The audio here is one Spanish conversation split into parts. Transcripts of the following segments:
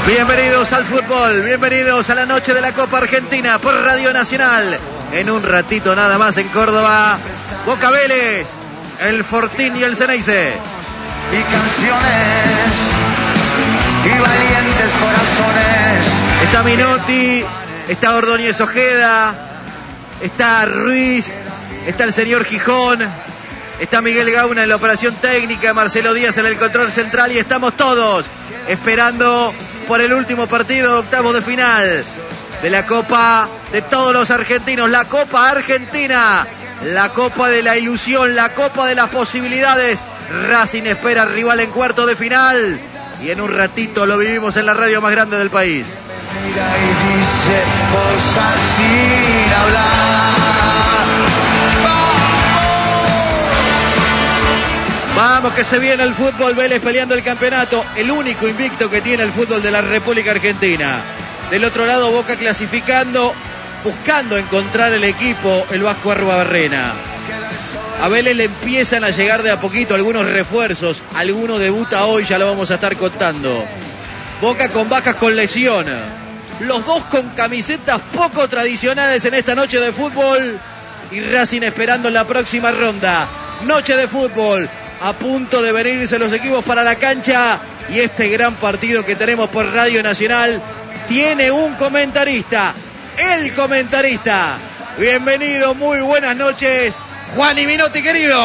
Bienvenidos al fútbol, bienvenidos a la noche de la Copa Argentina por Radio Nacional. En un ratito nada más en Córdoba, Boca Vélez, el Fortín y el Ceneice. Y canciones y valientes corazones. Está Minotti, está Ordóñez Ojeda, está Ruiz, está el señor Gijón, está Miguel Gauna en la operación técnica, Marcelo Díaz en el control central y estamos todos esperando por el último partido de octavos de final de la Copa de todos los argentinos, la Copa Argentina, la Copa de la ilusión, la Copa de las posibilidades. Racing espera al rival en cuarto de final y en un ratito lo vivimos en la radio más grande del país. Mira y dice cosas sin hablar. Vamos que se viene el fútbol, Vélez peleando el campeonato, el único invicto que tiene el fútbol de la República Argentina. Del otro lado Boca clasificando, buscando encontrar el equipo, el Vasco Arruabarrena. A Vélez le empiezan a llegar de a poquito algunos refuerzos, alguno debuta hoy, ya lo vamos a estar contando. Boca con bajas con lesión, los dos con camisetas poco tradicionales en esta noche de fútbol y Racing esperando en la próxima ronda. Noche de fútbol, a punto de venirse los equipos para la cancha y este gran partido que tenemos por Radio Nacional tiene un comentarista, el comentarista. Bienvenido, muy buenas noches, Juan y Minotti, querido.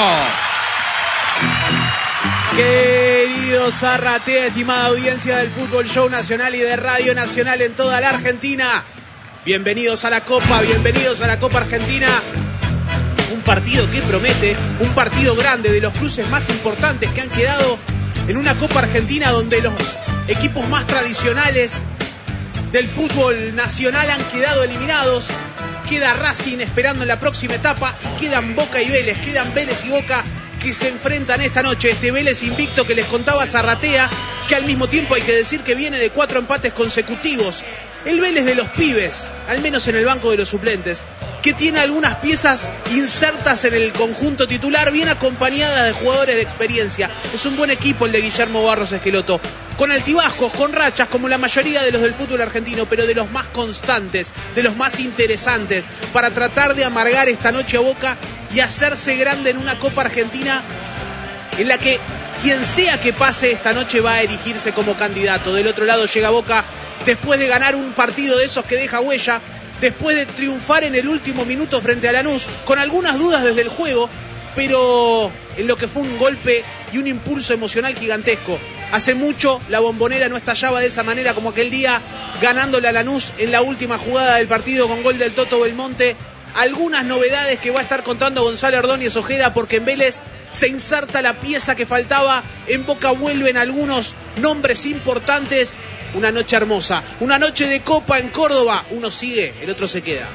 Querido Zarratea, estimada audiencia del Fútbol Show Nacional y de Radio Nacional en toda la Argentina. Bienvenidos a la Copa, bienvenidos a la Copa Argentina. Un partido que promete, un partido grande, de los cruces más importantes que han quedado en una Copa Argentina donde los equipos más tradicionales del fútbol nacional han quedado eliminados. Queda Racing esperando en la próxima etapa y quedan Boca y Vélez, quedan Vélez y Boca que se enfrentan esta noche. Este Vélez invicto que les contaba Zarratea, que al mismo tiempo hay que decir que viene de 4 empates consecutivos. El Vélez de los pibes, al menos en el banco de los suplentes, que tiene algunas piezas insertas en el conjunto titular, bien acompañadas de jugadores de experiencia. Es un buen equipo el de Guillermo Barros Esqueloto, con altibajos, con rachas, como la mayoría de los del fútbol argentino, pero de los más constantes, de los más interesantes, para tratar de amargar esta noche a Boca y hacerse grande en una Copa Argentina en la que quien sea que pase esta noche va a erigirse como candidato. Del otro lado llega Boca después de ganar un partido de esos que deja huella, después de triunfar en el último minuto frente a Lanús, con algunas dudas desde el juego, pero en lo que fue un golpe y un impulso emocional gigantesco. Hace mucho la Bombonera no estallaba de esa manera como aquel día, ganándole a Lanús en la última jugada del partido con gol del Toto Belmonte. Algunas novedades que va a estar contando Gonzalo Ordóñez Ojeda, porque en Vélez se inserta la pieza que faltaba, en Boca vuelven algunos nombres importantes. Una noche hermosa, una noche de Copa en Córdoba. Uno sigue, el otro se queda.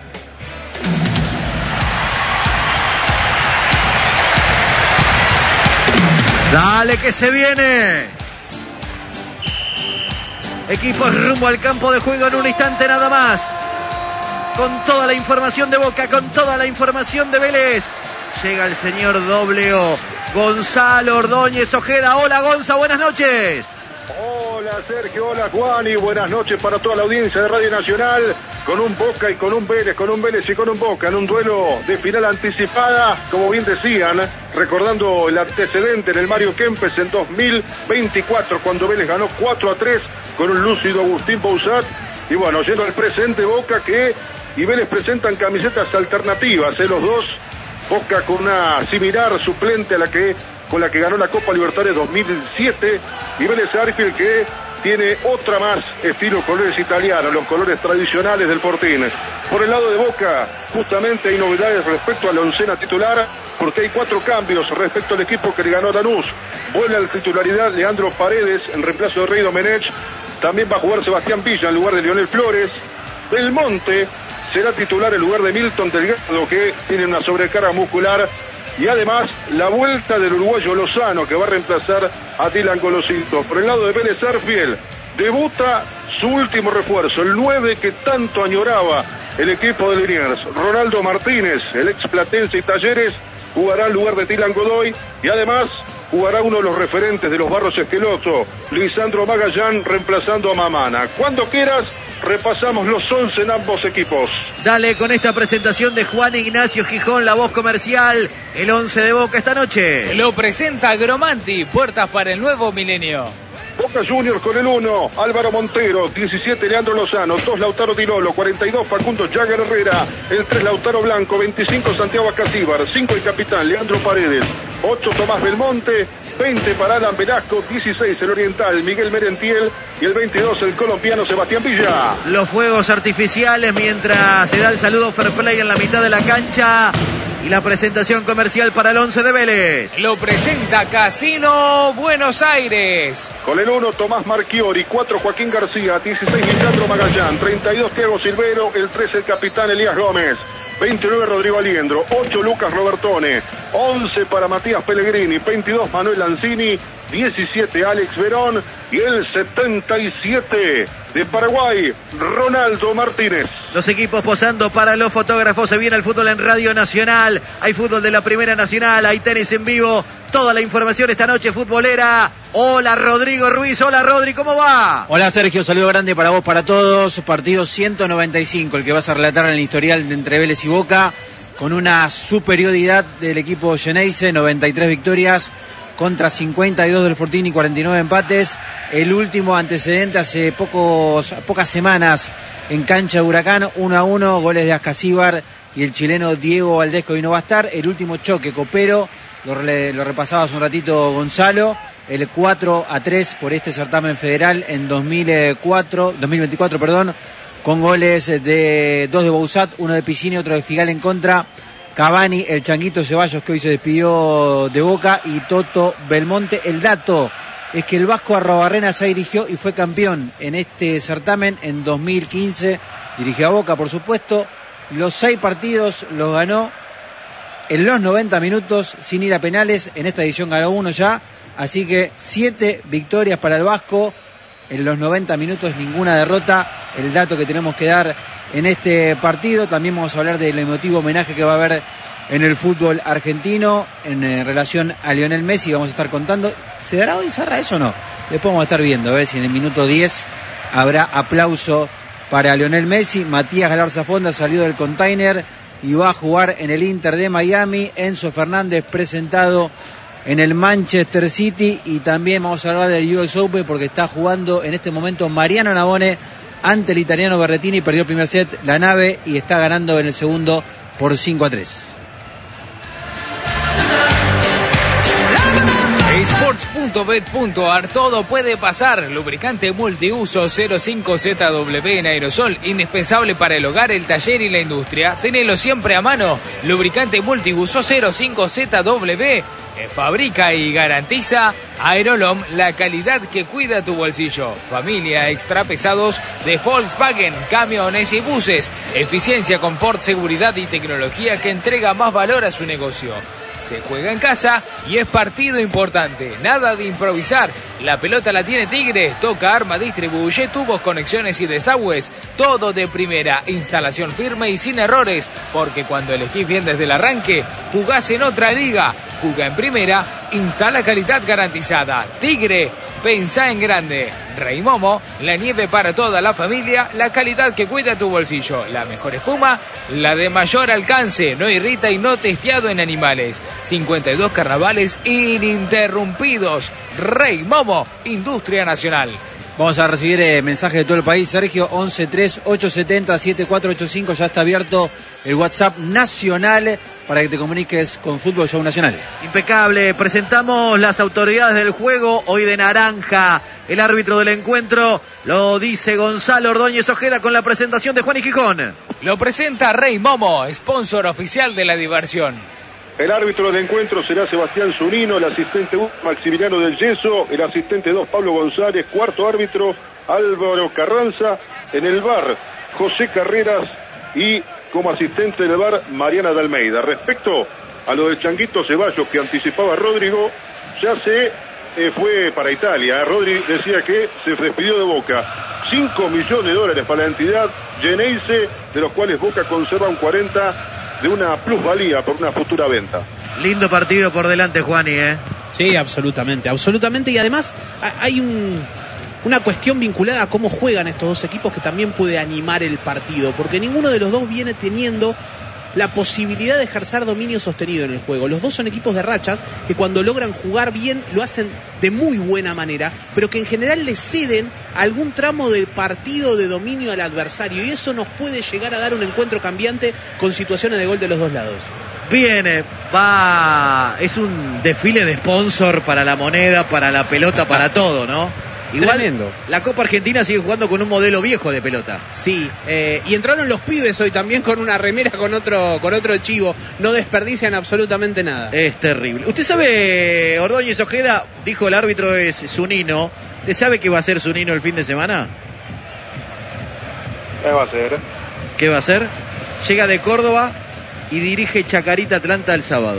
Dale que se viene. Equipos rumbo al campo de juego en un instante nada más. Con toda la información de Boca, con toda la información de Vélez. Llega el señor O, Gonzalo Ordóñez Ojeda. Hola Gonza, buenas noches. Hola Sergio, hola Juan y buenas noches para toda la audiencia de Radio Nacional. Con un Boca y con un Vélez y con un Boca en un duelo de final anticipada, como bien decían, recordando el antecedente en el Mario Kempes en 2024, cuando Vélez ganó 4-3 con un lúcido Agustín Pousat. Y bueno, yendo al presente, Boca y Vélez presentan camisetas alternativas, los dos. Boca con una similar suplente a la que con la que ganó la Copa Libertadores 2007, y Vélez Arfield que tiene otra más, estilo colores italianos, los colores tradicionales del Fortín. Por el lado de Boca, justamente hay novedades respecto a la oncena titular, porque hay 4 cambios respecto al equipo que le ganó a Lanús. Vuelve a la titularidad Leandro Paredes en reemplazo de Rey Domenech. También va a jugar Sebastián Villa en lugar de Lionel Flores. Belmonte será titular en lugar de Milton Delgado, que tiene una sobrecarga muscular. Y además la vuelta del uruguayo Lozano, que va a reemplazar a Dylan Golosito. Por el lado de Vélez Arfield, debuta su último refuerzo, el 9 que tanto añoraba el equipo de Liniers. Ronaldo Martínez, el ex Platense y Talleres, jugará en lugar de Dylan Godoy. Y además jugará uno de los referentes de los Barros Esqueloto, Lisandro Magallán, reemplazando a Mamana. Cuando quieras, repasamos los 11 en ambos equipos. Dale con esta presentación de Juan Ignacio Gijón, la voz comercial, el 11 de Boca esta noche. Lo presenta Gromanti, puertas para el nuevo milenio. Boca Juniors con el 1, Álvaro Montero, 17 Leandro Lozano, 2 Lautaro Tinolo, 42 Facundo Jagger Herrera, el 3 Lautaro Blanco, 25 Santiago Acasíbar, 5 el capitán Leandro Paredes, 8 Tomás Belmonte, 20 para Alan Velasco, 16 el oriental Miguel Merentiel y el 22 el colombiano Sebastián Villa. Los fuegos artificiales mientras se da el saludo fair play en la mitad de la cancha. Y la presentación comercial para el 11 de Vélez. Lo presenta Casino Buenos Aires. Con el 1 Tomás Marchiori, 4 Joaquín García, 16 Lisandro Magallán, 32 Thiago Silvero, el 13 el capitán Elías Gómez, 29 Rodrigo Aliendro, 8 Lucas Robertone, 11 para Matías Pellegrini, 22 Manuel Lanzini, 17 Alex Verón y el 77 de Paraguay, Ronaldo Martínez. Los equipos posando para los fotógrafos. Se viene el fútbol en Radio Nacional. Hay fútbol de la Primera Nacional, hay tenis en vivo. Toda la información esta noche futbolera. Hola Rodrigo Ruiz, hola Rodri, ¿cómo va? Hola Sergio, saludo grande para vos, para todos. Partido 195, el que vas a relatar en el historial de entre Vélez y Boca, con una superioridad del equipo Geneise, 93 victorias contra 52 del Fortín y 49 empates. El último antecedente hace pocas semanas en cancha de Huracán, 1-1, goles de Ascasíbar y el chileno Diego Valdés, que hoy no va a estar. El último choque copero, lo repasaba hace un ratito Gonzalo, el 4-3 por este certamen federal en 2024, con goles de 2 de Bouzat, 1 de Piscini, otro de Figal en contra. Cavani, el Changuito Ceballos, que hoy se despidió de Boca, y Toto Belmonte. El dato es que el Vasco Arrobarrena ya dirigió y fue campeón en este certamen en 2015. Dirigió a Boca, por supuesto. Los 6 partidos los ganó en los 90 minutos sin ir a penales. En esta edición ganó 1 ya. Así que 7 victorias para el Vasco en los 90 minutos, ninguna derrota. El dato que tenemos que dar en este partido. También vamos a hablar del emotivo homenaje que va a haber en el fútbol argentino en relación a Lionel Messi. Vamos a estar contando. ¿Se dará hoy, Sarra, eso o no? Después vamos a estar viendo, a ver si en el minuto 10 habrá aplauso para Lionel Messi. Matías Galarza Fonda salió del container y va a jugar en el Inter de Miami. Enzo Fernández presentado en el Manchester City. Y también vamos a hablar del US Open, porque está jugando en este momento Mariano Navone ante el italiano Berrettini. Perdió el primer set la nave y está ganando en el segundo por 5-3. Sports.bet.ar, todo puede pasar. Lubricante multiuso 05ZW en aerosol, indispensable para el hogar, el taller y la industria. Tenelo siempre a mano. Lubricante multiuso 05ZW. Fabrica y garantiza Aerolom, la calidad que cuida tu bolsillo. Familia extra pesados de Volkswagen, camiones y buses. Eficiencia, confort, seguridad y tecnología que entrega más valor a su negocio. Se juega en casa y es partido importante. Nada de improvisar. La pelota la tiene Tigre. Toca, arma, distribuye, tubos, conexiones y desagües. Todo de primera. Instalación firme y sin errores. Porque cuando elegís bien desde el arranque, jugás en otra liga. Juga en primera, instala calidad garantizada. Tigre, pensá en grande. Rey Momo, la nieve para toda la familia, la calidad que cuida tu bolsillo. La mejor espuma, la de mayor alcance, no irrita y no testeado en animales. 52 carnavales ininterrumpidos. Rey Momo, Industria Nacional. Vamos a recibir mensajes de todo el país. Sergio, 1138707485. Ya está abierto el WhatsApp nacional para que te comuniques con Fútbol Show Nacional. Impecable. Presentamos las autoridades del juego. Hoy de naranja el árbitro del encuentro. Lo dice Gonzalo Ordóñez Ojeda con la presentación de Juan y Gijón. Lo presenta Rey Momo, sponsor oficial de la diversión. El árbitro del encuentro será Sebastián Zunino, el asistente 1 Maximiliano del Yeso, el asistente 2 Pablo González, cuarto árbitro Álvaro Carranza, en el VAR José Carreras y como asistente del VAR Mariana de Almeida. Respecto a lo del Changuito Ceballos que anticipaba Rodrigo, ya se fue para Italia. Rodri decía que se despidió de Boca. $5 millones para la entidad Geneise, de los cuales Boca conserva un 40% de una plusvalía por una futura venta. Lindo partido por delante, Juani, Sí, absolutamente. Y además hay una cuestión vinculada a cómo juegan estos dos equipos que también puede animar el partido, porque ninguno de los dos viene teniendo la posibilidad de ejercer dominio sostenido en el juego. Los dos son equipos de rachas que cuando logran jugar bien lo hacen de muy buena manera, pero que en general le ceden algún tramo del partido de dominio al adversario, y eso nos puede llegar a dar un encuentro cambiante con situaciones de gol de los dos lados. Viene, es un desfile de sponsor para la moneda, para la pelota, para todo, ¿no? Igual, tremendo. La Copa Argentina sigue jugando con un modelo viejo de pelota. Sí, y entraron los pibes hoy también con una remera con otro chivo. No desperdician absolutamente nada. Es terrible. ¿Usted sabe, Ordóñez Ojeda, dijo el árbitro es Zunino? ¿Usted sabe qué va a hacer Zunino el fin de semana? ¿Qué va a hacer? ¿Qué va a hacer? Llega de Córdoba y dirige Chacarita Atlanta el sábado.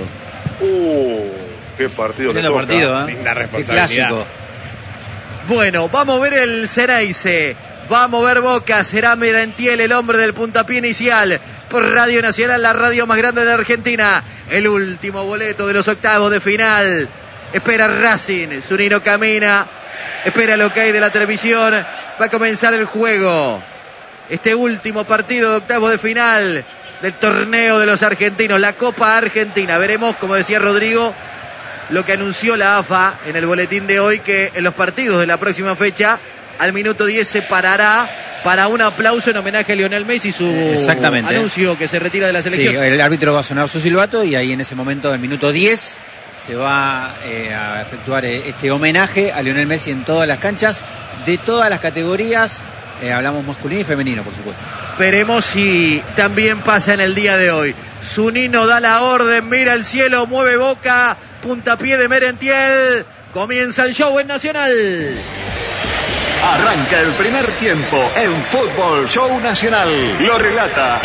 Qué partido. Lindo partido, ¿eh? La responsabilidad. Qué clásico. Bueno, vamos a ver el Ceneice, vamos a ver Boca, será Merentiel el hombre del puntapié inicial por Radio Nacional, la radio más grande de Argentina. El último boleto de los octavos de final. Espera Racing, Zunino camina, espera lo que hay de la televisión, va a comenzar el juego. Este último partido de octavos de final del torneo de los argentinos, la Copa Argentina. Veremos, como decía Rodrigo, lo que anunció la AFA en el boletín de hoy, que en los partidos de la próxima fecha, al minuto 10 se parará para un aplauso en homenaje a Lionel Messi, su anuncio que se retira de la selección. Sí, el árbitro va a sonar su silbato y ahí en ese momento, al minuto 10, se va a efectuar este homenaje a Lionel Messi en todas las canchas, de todas las categorías, hablamos masculino y femenino, por supuesto. Veremos si también pasa en el día de hoy. Zunino da la orden, mira el cielo, mueve Boca, puntapié de Merentiel, comienza el show en Nacional. Arranca el primer tiempo en Fútbol Show Nacional. Lo relata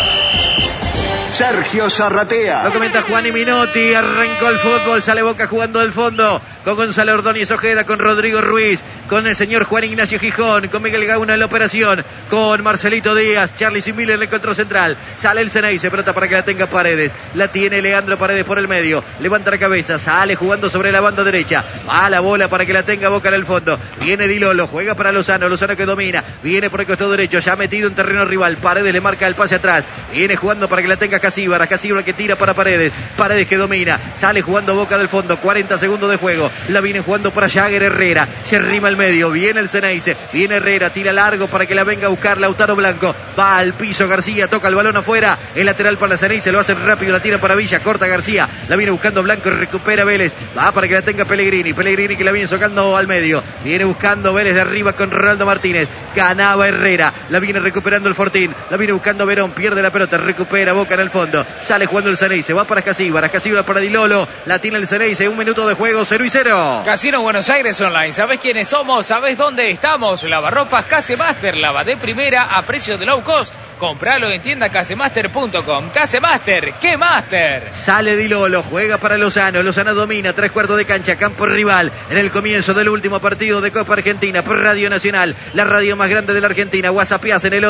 Sergio Zarratea. Lo comenta Juan Minotti, arrancó el fútbol, sale Boca jugando del fondo, con Gonzalo Ordóñez Ojeda, con Rodrigo Ruiz, con el señor Juan Ignacio Gijón, con Miguel Gauna en la operación, con Marcelito Díaz, Charlie Similler en el control central. Sale el Ceneice, pelota para que la tenga Paredes, la tiene Leandro Paredes por el medio, levanta la cabeza, sale jugando sobre la banda derecha, va la bola para que la tenga Boca en el fondo, viene Di Lolo, juega para Lozano que domina, viene por el costado derecho, ya metido en terreno rival, Paredes le marca el pase atrás, viene jugando para que la tenga Casíbar que tira para Paredes que domina, sale jugando Boca del fondo, 40 segundos de juego, la viene jugando para Jagger Herrera, se arrima al medio, viene el Ceneice, viene Herrera, tira largo para que la venga a buscar Lautaro Blanco, va al piso García, toca el balón afuera, el lateral para la Ceneice, lo hace rápido, la tira para Villa, corta García, la viene buscando Blanco, recupera Vélez, va para que la tenga Pellegrini que la viene socando al medio, viene buscando Vélez de arriba con Ronaldo Martínez, ganaba Herrera, la viene recuperando el Fortín, la viene buscando Verón, pierde la pelota, recupera Boca en el fondo, sale jugando el Ceneice, va para Casíbar para Di Lolo, la tiene el Ceneice, 1 minuto de juego, 0-0. Casino Buenos Aires Online, ¿sabés quiénes somos? ¿Sabés dónde estamos? Lavarropas Casemaster, lava de primera a precio de low cost. Compralo en tiendacasemaster.com. Casemaster, ¿qué Master? Sale Di Lolo, juega para Lozano domina, 3/4 de cancha, campo rival, en el comienzo del último partido de Copa Argentina, por Radio Nacional, la radio más grande de la Argentina. WhatsAppías en el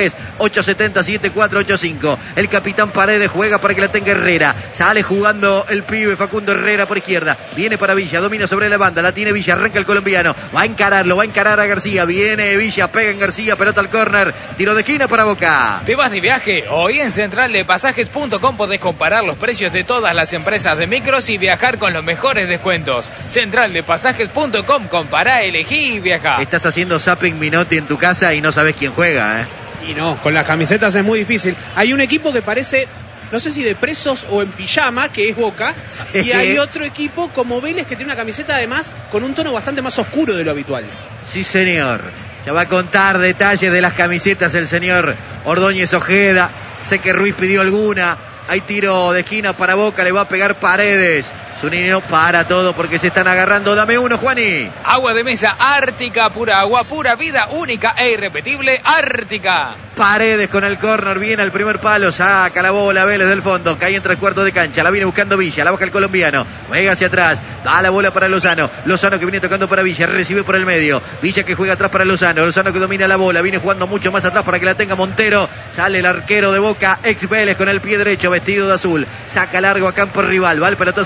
11-3-870-7485. El capitán Paredes juega para que la tenga Herrera, sale jugando el pibe Facundo Herrera por izquierda, viene para Villa, domina sobre la banda, la tiene Villa, arranca el colombiano, va a encarar a García, viene Villa, pega en García, pelota al córner, tiro de esquina para Boca. ¿Te vas de viaje? Hoy en centraldepasajes.com podés comparar los precios de todas las empresas de micros y viajar con los mejores descuentos. Centraldepasajes.com, compará, elegí y viajá. Estás haciendo zapping Minotti en tu casa y no sabes quién juega, ¿eh? Y no, con las camisetas es muy difícil. Hay un equipo que parece, no sé si de presos o en pijama, que es Boca, sí. Y hay otro equipo como Vélez que tiene una camiseta además con un tono bastante más oscuro de lo habitual. Sí, señor. Ya va a contar detalles de las camisetas el señor Ordóñez Ojeda. Sé que Ruiz pidió alguna. Hay tiro de esquina para Boca, le va a pegar Paredes. Zunino para todo porque se están agarrando. Dame uno, Juani. Agua de mesa Ártica, pura agua, pura vida, única e irrepetible, Ártica. Paredes con el córner, viene al primer palo, saca la bola Vélez del fondo, cae en 3/4 de cancha, la viene buscando Villa, la baja el colombiano, juega hacia atrás, da la bola para Lozano que viene tocando para Villa, recibe por el medio, Villa que juega atrás para Lozano que domina la bola, viene jugando mucho más atrás para que la tenga Montero, sale el arquero de Boca, ex Vélez con el pie derecho, vestido de azul, saca largo a campo rival, va el pelotazo frontal,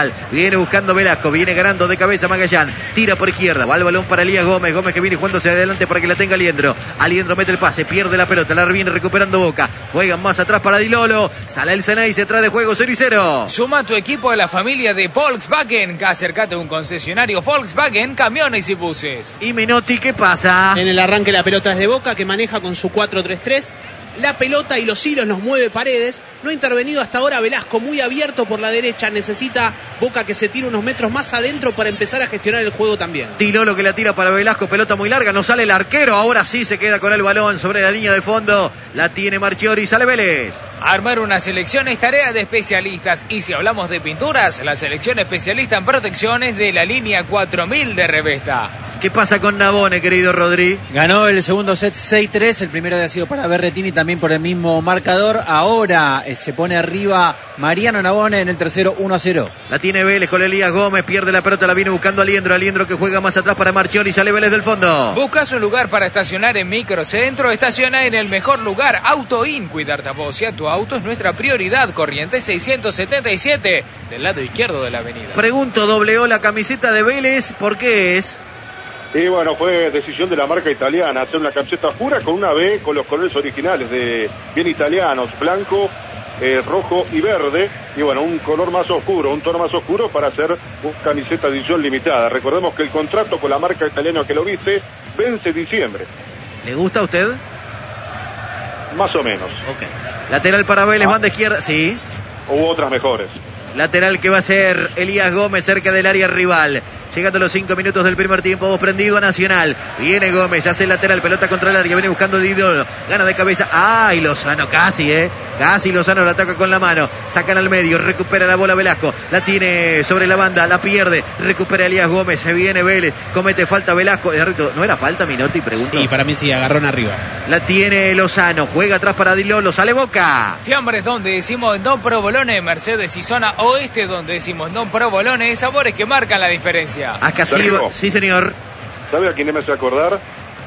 Nacional. Viene buscando Velasco, viene ganando de cabeza Magallán. Tira por izquierda, va el balón para Elías Gómez. Gómez que viene jugando hacia adelante para que la tenga Aliendro. Aliendro mete el pase, pierde la pelota, la viene recuperando Boca. Juegan más atrás para Dilolo. Sale el Ceney, se trae de juego 0-0. Suma tu equipo a la familia de Volkswagen. Acércate a un concesionario Volkswagen, camiones y buses. Y Menotti, ¿qué pasa? En el arranque la pelota es de Boca, que maneja con su 4-3-3. La pelota y los hilos nos mueve Paredes. No ha intervenido hasta ahora Velasco, muy abierto por la derecha. Necesita Boca que se tire unos metros más adentro para empezar a gestionar el juego también. Dilolo que la tira para Velasco, pelota muy larga, no sale el arquero. Ahora sí se queda con el balón sobre la línea de fondo. La tiene Marchiori, sale Vélez. Armar una selección es tarea de especialistas. Y si hablamos de pinturas, la selección especialista en protecciones de la línea 4000 de Revesta. ¿Qué pasa con Navone, querido Rodri? Ganó el segundo set 6-3, el primero había sido para Berretini también por el mismo marcador. Ahora se pone arriba Mariano Navone en el tercero 1-0. La tiene Vélez con Elías Gómez, pierde la pelota, la viene buscando Aliendro. Aliendro que juega más atrás para Marchiori, sale Vélez del fondo. ¿Buscas un lugar para estacionar en Microcentro? Estaciona en el mejor lugar, AutoIn. Cuidarte a vos y a tu auto es nuestra prioridad. Corrientes 677, del lado izquierdo de la avenida. Pregunto, dobleó la camiseta de Vélez, ¿por qué es? Y bueno, fue decisión de la marca italiana hacer una camiseta oscura con una B con los colores originales de bien italianos, blanco, rojo y verde. Y bueno, un color más oscuro, un tono más oscuro para hacer una camiseta edición limitada. Recordemos que el contrato con la marca italiana que lo viste vence diciembre. ¿Le gusta a usted? Más o menos. Ok. Lateral para Vélez, banda izquierda, sí. Hubo otras mejores. Lateral que va a ser Elías Gómez cerca del área rival. Llegando a los 5 minutos del primer tiempo, vos prendido a Nacional. Viene Gómez, hace el lateral, pelota contra el área, viene buscando Didolo, gana de cabeza. ¡Ay, Lozano! Casi, casi Lozano la ataca con la mano. Sacan al medio, recupera la bola Velasco. La tiene sobre la banda, la pierde. Recupera Elías Gómez, se viene Vélez. Comete falta Velasco. ¿No era falta, Minotti? Pregunto. Sí, para mí sí, agarrón arriba. La tiene Lozano, juega atrás para Dilolo, sale Boca. Fiambres donde decimos no provolone, Mercedes y zona oeste donde decimos no provolone, sabores que marcan la diferencia. Acá sí, señor. ¿Sabe a quién me hace acordar?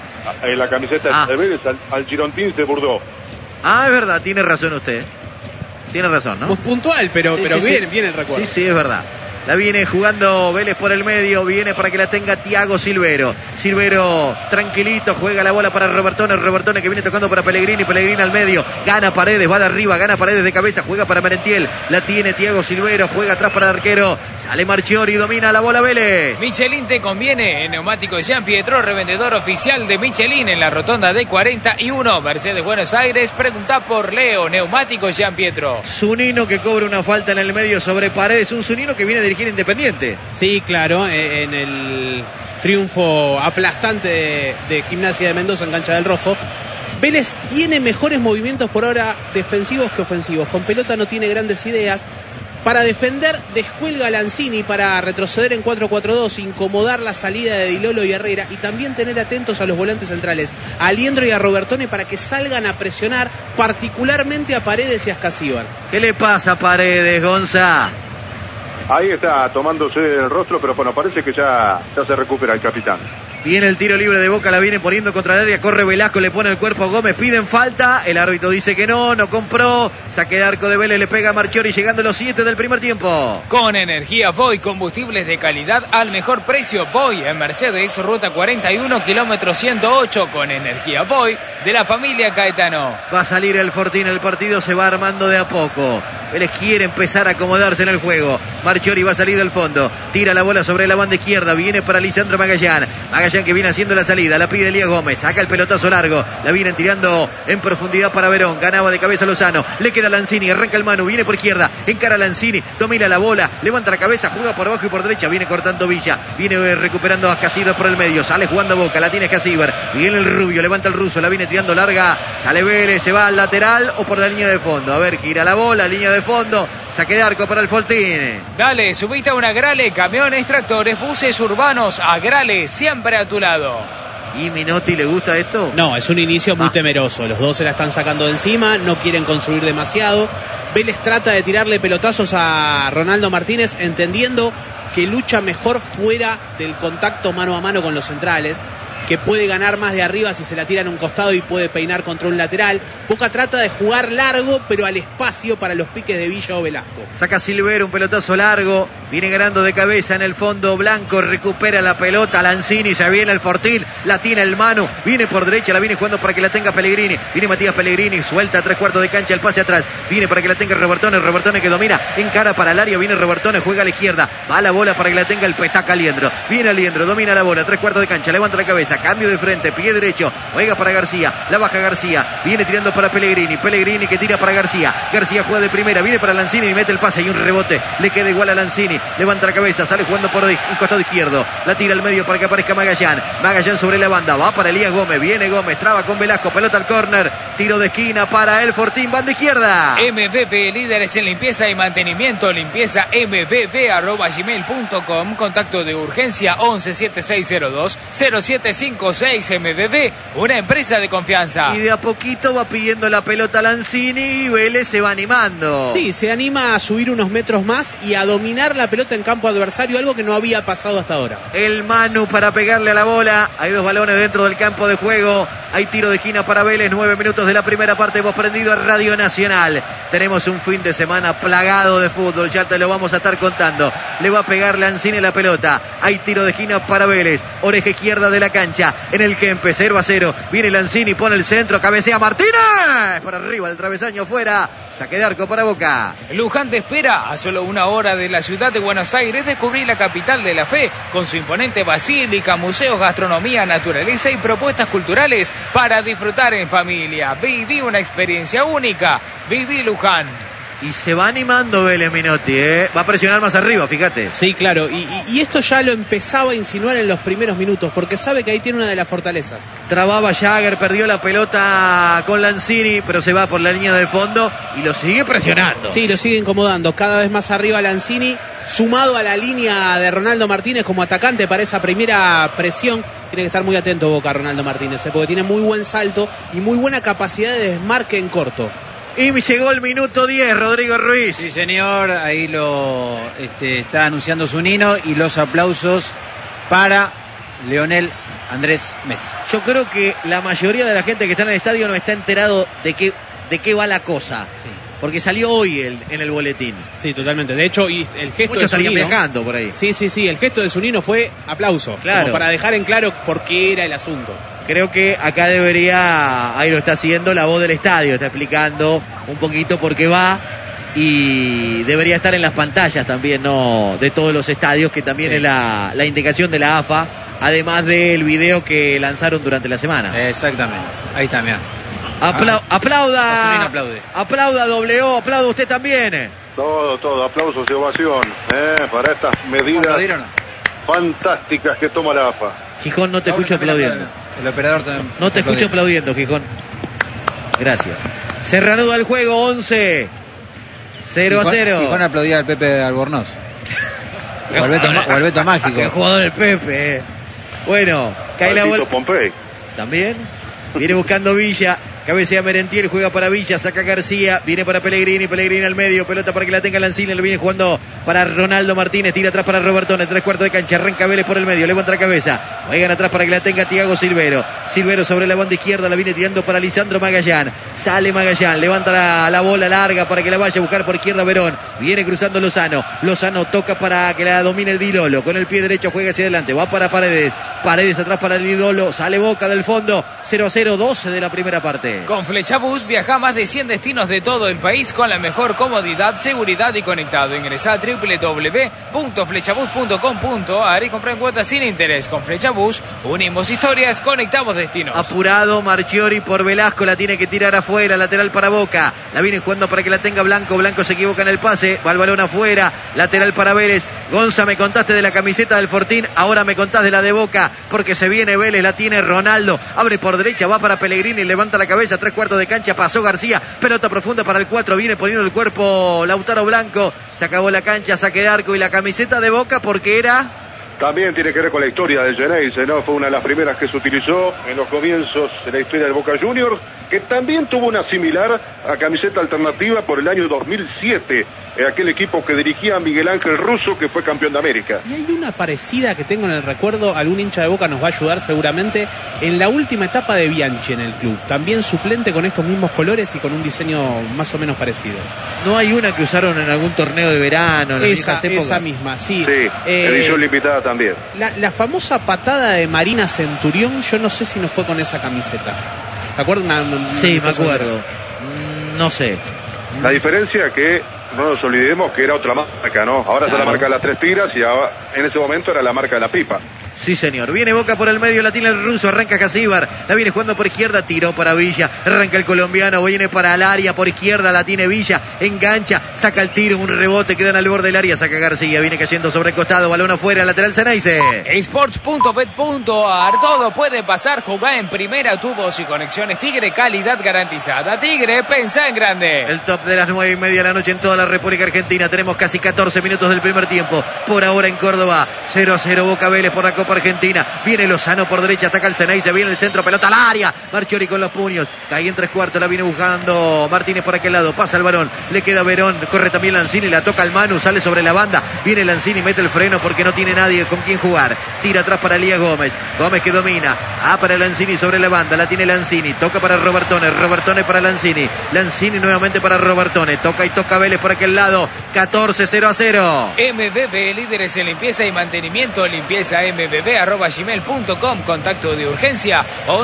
La camiseta de Vélez, al Girondins de Bordeaux. Ah, es verdad, tiene razón usted. Tiene razón, ¿no? Pues puntual, pero sí, bien el recuerdo. Sí, es verdad. La viene jugando Vélez por el medio, viene para que la tenga Thiago Silvero. Silvero tranquilito, juega la bola para Robertone. Robertone que viene tocando para Pellegrini. Pellegrini al medio, gana Paredes, va de arriba, gana Paredes de cabeza, juega para Merentiel. La tiene Thiago Silvero, juega atrás para el arquero. Sale Marchiori, domina la bola Vélez. Michelin te conviene. En Neumáticos Jean Pietro, revendedor oficial de Michelin en la rotonda de 41. Mercedes Buenos Aires, pregunta por Leo. Neumáticos Jean Pietro. Zunino que cobra una falta en el medio sobre Paredes. Un Zunino que viene a dirigir Independiente. Sí, claro, en el triunfo aplastante de Gimnasia de Mendoza en cancha del Rojo. Vélez tiene mejores movimientos por ahora defensivos que ofensivos. Con pelota no tiene grandes ideas. Para defender, descuelga a Lanzini para retroceder en 4-4-2, incomodar la salida de Dilolo y Herrera y también tener atentos a los volantes centrales, a Aliendro y a Robertone para que salgan a presionar, particularmente a Paredes y a Ascasíbar. ¿Qué le pasa a Paredes, Gonza? Ahí está tomándose el rostro, pero bueno, parece que ya se recupera el capitán. Viene el tiro libre de Boca, la viene poniendo contra el área, corre Velasco, le pone el cuerpo a Gómez, piden falta, el árbitro dice que no compró, saque de arco de Vélez, le pega a Marchiori llegando a los 7 del primer tiempo. Con energía Voy, combustibles de calidad al mejor precio. Voy en Mercedes, ruta 41, kilómetro 108, con energía Voy de la familia Caetano. Va a salir el Fortín, el partido se va armando de a poco. Vélez quiere empezar a acomodarse en el juego. Marchiori va a salir del fondo, tira la bola sobre la banda izquierda, viene para Lisandro Magallán. Magallán que viene haciendo la salida, la pide Elías Gómez, saca el pelotazo largo, la vienen tirando en profundidad para Verón, ganaba de cabeza Lozano, le queda Lanzini, arranca el Manu, viene por izquierda, encara Lanzini, domina la bola, levanta la cabeza, juega por abajo y por derecha, viene cortando Villa, viene recuperando a Ascasíbar por el medio, sale jugando Boca, la tiene Ascasíbar, viene el rubio, levanta el ruso, la viene tirando larga, sale Vélez, se va al lateral o por la línea de fondo, a ver, gira la bola, línea de fondo, saque de arco para el Fortín. Dale, subite a una Grale, camiones, tractores, buses urbanos, a Grale, siempre a tu lado. ¿Y Minotti le gusta esto? No, es un inicio muy temeroso. Los dos se la están sacando de encima, no quieren construir demasiado. Vélez trata de tirarle pelotazos a Ronaldo Martínez, entendiendo que lucha mejor fuera del contacto mano a mano con los centrales, que puede ganar más de arriba si se la tira en un costado y puede peinar contra un lateral. Boca trata de jugar largo, pero al espacio para los piques de Villa o Velasco. Saca Silvero, un pelotazo largo, Viene ganando de cabeza en el fondo Blanco, recupera la pelota Lanzini, se viene el Fortín, la tiene el Manu, viene por derecha, la viene jugando para que la tenga Pellegrini, viene Matías Pellegrini, suelta a 3/4 de cancha, el pase atrás, viene para que la tenga Robertone que domina, encara para el área, viene Robertone, juega a la izquierda, va la bola para que la tenga el Petaca Aliendro, viene Aliendro, domina la bola, 3/4 de cancha, levanta la cabeza, cambio de frente, pie derecho, juega para García, la baja García, viene tirando para Pellegrini que tira para García juega de primera, viene para Lanzini y mete el pase y un rebote, le queda igual a Lanzini, levanta la cabeza, sale jugando por un costado izquierdo, la tira al medio para que aparezca Magallán sobre la banda, va para Elías Gómez, viene Gómez, traba con Velasco, pelota al córner, tiro de esquina para el Fortín, banda izquierda. MVV, líderes en limpieza y mantenimiento, limpieza mvv@gmail.com, contacto de urgencia 117602-0756. MVV, una empresa de confianza. Y de a poquito va pidiendo la pelota Lanzini y Vélez se va animando. Sí, se anima a subir unos metros más y a dominar la pelota en campo adversario, algo que no había pasado hasta ahora. El Manu para pegarle a la bola. Hay 2 balones dentro del campo de juego. Hay tiro de esquina para Vélez. 9 minutos de la primera parte. Hemos prendido a Radio Nacional. Tenemos un fin de semana plagado de fútbol. Ya te lo vamos a estar contando. Le va a pegar Lanzini la pelota. Hay tiro de esquina para Vélez. Oreja izquierda de la cancha. En el Kempe, 0-0. Viene Lanzini, pone el centro. Cabecea Martínez. Para arriba, el travesaño fuera. Saque de arco para Boca. Luján te espera a solo 1 hora de la ciudad de Buenos Aires. Descubrí la capital de la fe con su imponente basílica, museos, gastronomía, naturaleza y propuestas culturales para disfrutar en familia. Viví una experiencia única. Viví Luján. Y se va animando Vélez, Minotti, Va a presionar más arriba, fíjate. Sí, claro. Y esto ya lo empezaba a insinuar en los primeros minutos, porque sabe que ahí tiene una de las fortalezas. Trababa Jagger, perdió la pelota con Lanzini, pero se va por la línea de fondo y lo sigue presionando. Sí, lo sigue incomodando. Cada vez más arriba Lanzini, sumado a la línea de Ronaldo Martínez como atacante para esa primera presión. Tiene que estar muy atento Boca, Ronaldo Martínez, porque tiene muy buen salto y muy buena capacidad de desmarque en corto. Y llegó el minuto 10, Rodrigo Ruiz. Sí, señor, ahí está anunciando su nino y los aplausos para Lionel Andrés Messi. Yo creo que la mayoría de la gente que está en el estadio no está enterado de qué va la cosa. Sí. Porque salió hoy en el boletín. Sí, totalmente. De hecho, y el gesto muchos de salían Zunino, viajando por ahí. Sí. El gesto de Zunino fue aplauso. Claro. Como para dejar en claro por qué era el asunto. Creo que acá ahí lo está haciendo la voz del estadio, está explicando un poquito por qué va y debería estar en las pantallas también, ¿no? De todos los estadios, que también es la indicación de la AFA, además del video que lanzaron durante la semana. Exactamente, ahí está, mira. Aplauda, aplauda W, aplauda usted también. Todo, aplausos y ovación para estas medidas fantásticas que toma la AFA. Gijón, no te escucho aplaudiendo. El operador también. No te escucho aplaudiendo, Gijón. Gracias. Se reanuda el juego, 11. 0-0. Gijón aplaudía al Pepe Albornoz. O al Beto Mágico. El jugador del Pepe. Bueno, cae la bola. Pompey. También. Viene buscando Villa. Cabecea Merentiel, juega para Villa, saca García, viene para Pellegrini al medio, pelota para que la tenga Lanzini, lo viene jugando para Ronaldo Martínez, tira atrás para Robertone, 3/4 de cancha, arranca Vélez por el medio, levanta la cabeza, juegan atrás para que la tenga Thiago Silvero sobre la banda izquierda, la viene tirando para Lisandro Magallán, sale Magallán, levanta la bola larga para que la vaya a buscar por izquierda Verón, viene cruzando Lozano toca para que la domine el Dilolo, con el pie derecho juega hacia adelante, va para Paredes atrás para el Dilolo, sale Boca del fondo, 0-0, 12 de la primera parte. Con Flechabús viaja a más de 100 destinos de todo el país con la mejor comodidad, seguridad y conectado. Ingresá a www.flechabús.com.ar y compra en cuotas sin interés. Con Flechabús unimos historias, conectamos destinos. Apurado Marchiori por Velasco, la tiene que tirar afuera, lateral para Boca. La viene jugando para que la tenga Blanco se equivoca en el pase, va el balón afuera, lateral para Vélez. Gonza, me contaste de la camiseta del Fortín, ahora me contás de la de Boca, porque se viene Vélez, la tiene Ronaldo, abre por derecha, va para Pellegrini, levanta la cabeza, 3/4 de cancha, pasó García, pelota profunda para el 4, viene poniendo el cuerpo Lautaro Blanco, se acabó la cancha, saque de arco y la camiseta de Boca porque era... También tiene que ver con la historia del Geneise, ¿no? Fue una de las primeras que se utilizó en los comienzos de la historia del Boca Juniors, que también tuvo una similar a camiseta alternativa por el año 2007. aquel equipo que dirigía Miguel Ángel Russo, que fue campeón de América. Y hay una parecida que tengo en el recuerdo, algún hincha de Boca nos va a ayudar seguramente, en la última etapa de Bianchi en el club, también suplente con estos mismos colores y con un diseño más o menos parecido. ¿No hay una que usaron en algún torneo de verano? En Esa misma, sí. Sí, edición limitada también. La famosa patada de Marina Centurión, yo no sé si no fue con esa camiseta. ¿Te acuerdas? Sí, me acuerdo. No sé. La diferencia es que no nos olvidemos que era otra marca, ¿no? Ahora es la marca de las 3 tiras y ahora, en ese momento era la marca de la pipa. Sí, señor. Viene Boca por el medio, la tiene el ruso, arranca Casíbar, la viene jugando por izquierda, tiró para Villa, arranca el colombiano, viene para el área, por izquierda la tiene Villa, engancha, saca el tiro, un rebote, quedan al borde del área, saca García, viene cayendo sobre el costado, balón afuera, lateral Ceneice. Sports.bet.ar, todo puede pasar, jugá en primera, tubos y conexiones Tigre, calidad garantizada. Tigre, pensá en grande. El top de las 9:30 de la noche en toda la República Argentina, tenemos casi 14 minutos del primer tiempo, por ahora en Córdoba, 0-0 Boca Vélez por la Copa Argentina, viene Lozano por derecha, ataca el Ceneice, viene el centro, pelota al área, Marchiori con los puños, cae en 3/4, la viene buscando Martínez por aquel lado, pasa el varón, le queda Verón, corre también Lanzini, la toca al Manu, sale sobre la banda, viene Lanzini, mete el freno porque no tiene nadie con quien jugar, tira atrás para Elías Gómez, Gómez que domina, para Lanzini sobre la banda, la tiene Lanzini, toca para Robertone para Lanzini, Lanzini nuevamente para Robertone, toca y toca Vélez por aquel lado, 14-0-0. MBB, líderes en limpieza y mantenimiento, limpieza mbb@gmail.com, contacto de urgencia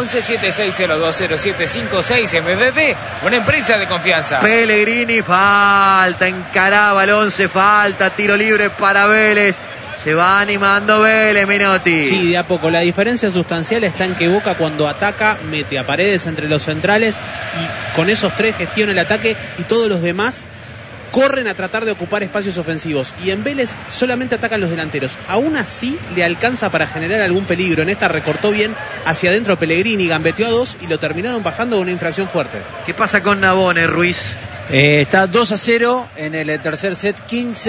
1176020756. MBB, una empresa de confianza. Pellegrini, falta, encaraba el 11, falta, tiro libre para Vélez. Se va animando Vélez, Menotti. Sí, de a poco. La diferencia sustancial está en que Boca cuando ataca mete a Paredes entre los centrales y con esos 3 gestiona el ataque y todos los demás corren a tratar de ocupar espacios ofensivos. Y en Vélez solamente atacan los delanteros. Aún así le alcanza para generar algún peligro. En esta recortó bien hacia adentro Pellegrini, gambeteó a 2 y lo terminaron bajando con una infracción fuerte. ¿Qué pasa con Nabone, Ruiz? Está 2-0 en el tercer set,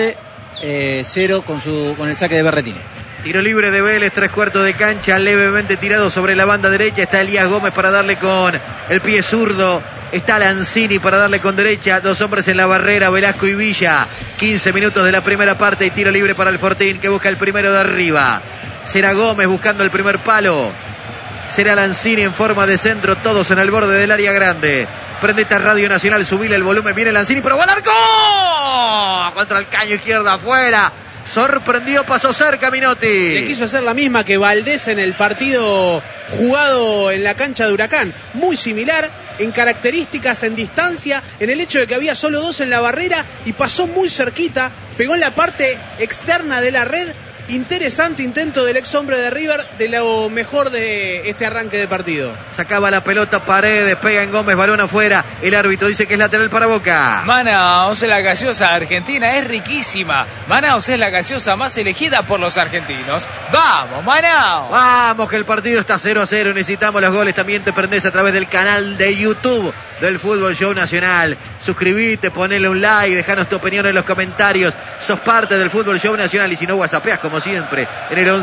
15-0 con el saque de Berretini. Tiro libre de Vélez, 3/4 de cancha, levemente tirado sobre la banda derecha. Está Elías Gómez para darle con el pie zurdo. Está Lanzini para darle con derecha. 2 hombres en la barrera, Velasco y Villa. 15 minutos de la primera parte y tiro libre para el Fortín que busca el primero de arriba. Será Gómez buscando el primer palo. Será Lanzini en forma de centro, todos en el borde del área grande. Prende esta Radio Nacional, subile el volumen, viene Lanzini, pero va al arco. Contra el caño izquierdo afuera. Sorprendió, pasó cerca Minotti. Le quiso hacer la misma que Valdés en el partido jugado en la cancha de Huracán. Muy similar en características, en distancia, en el hecho de que había solo 2 en la barrera y pasó muy cerquita, pegó en la parte externa de la red. Interesante intento del ex hombre de River, de lo mejor de este arranque de partido. Sacaba la pelota Paredes, pega en Gómez, balón afuera. El árbitro dice que es lateral para Boca. Manaos, la gaseosa argentina es riquísima. Manaos es la gaseosa más elegida por los argentinos. ¡Vamos, Manaos! Vamos, que el partido está 0-0. Necesitamos los goles. También te prendés a través del canal de YouTube del Fútbol Show Nacional. Suscribite, ponele un like, dejanos tu opinión en los comentarios. Sos parte del Fútbol Show Nacional y si no, whatsappeás como siempre en el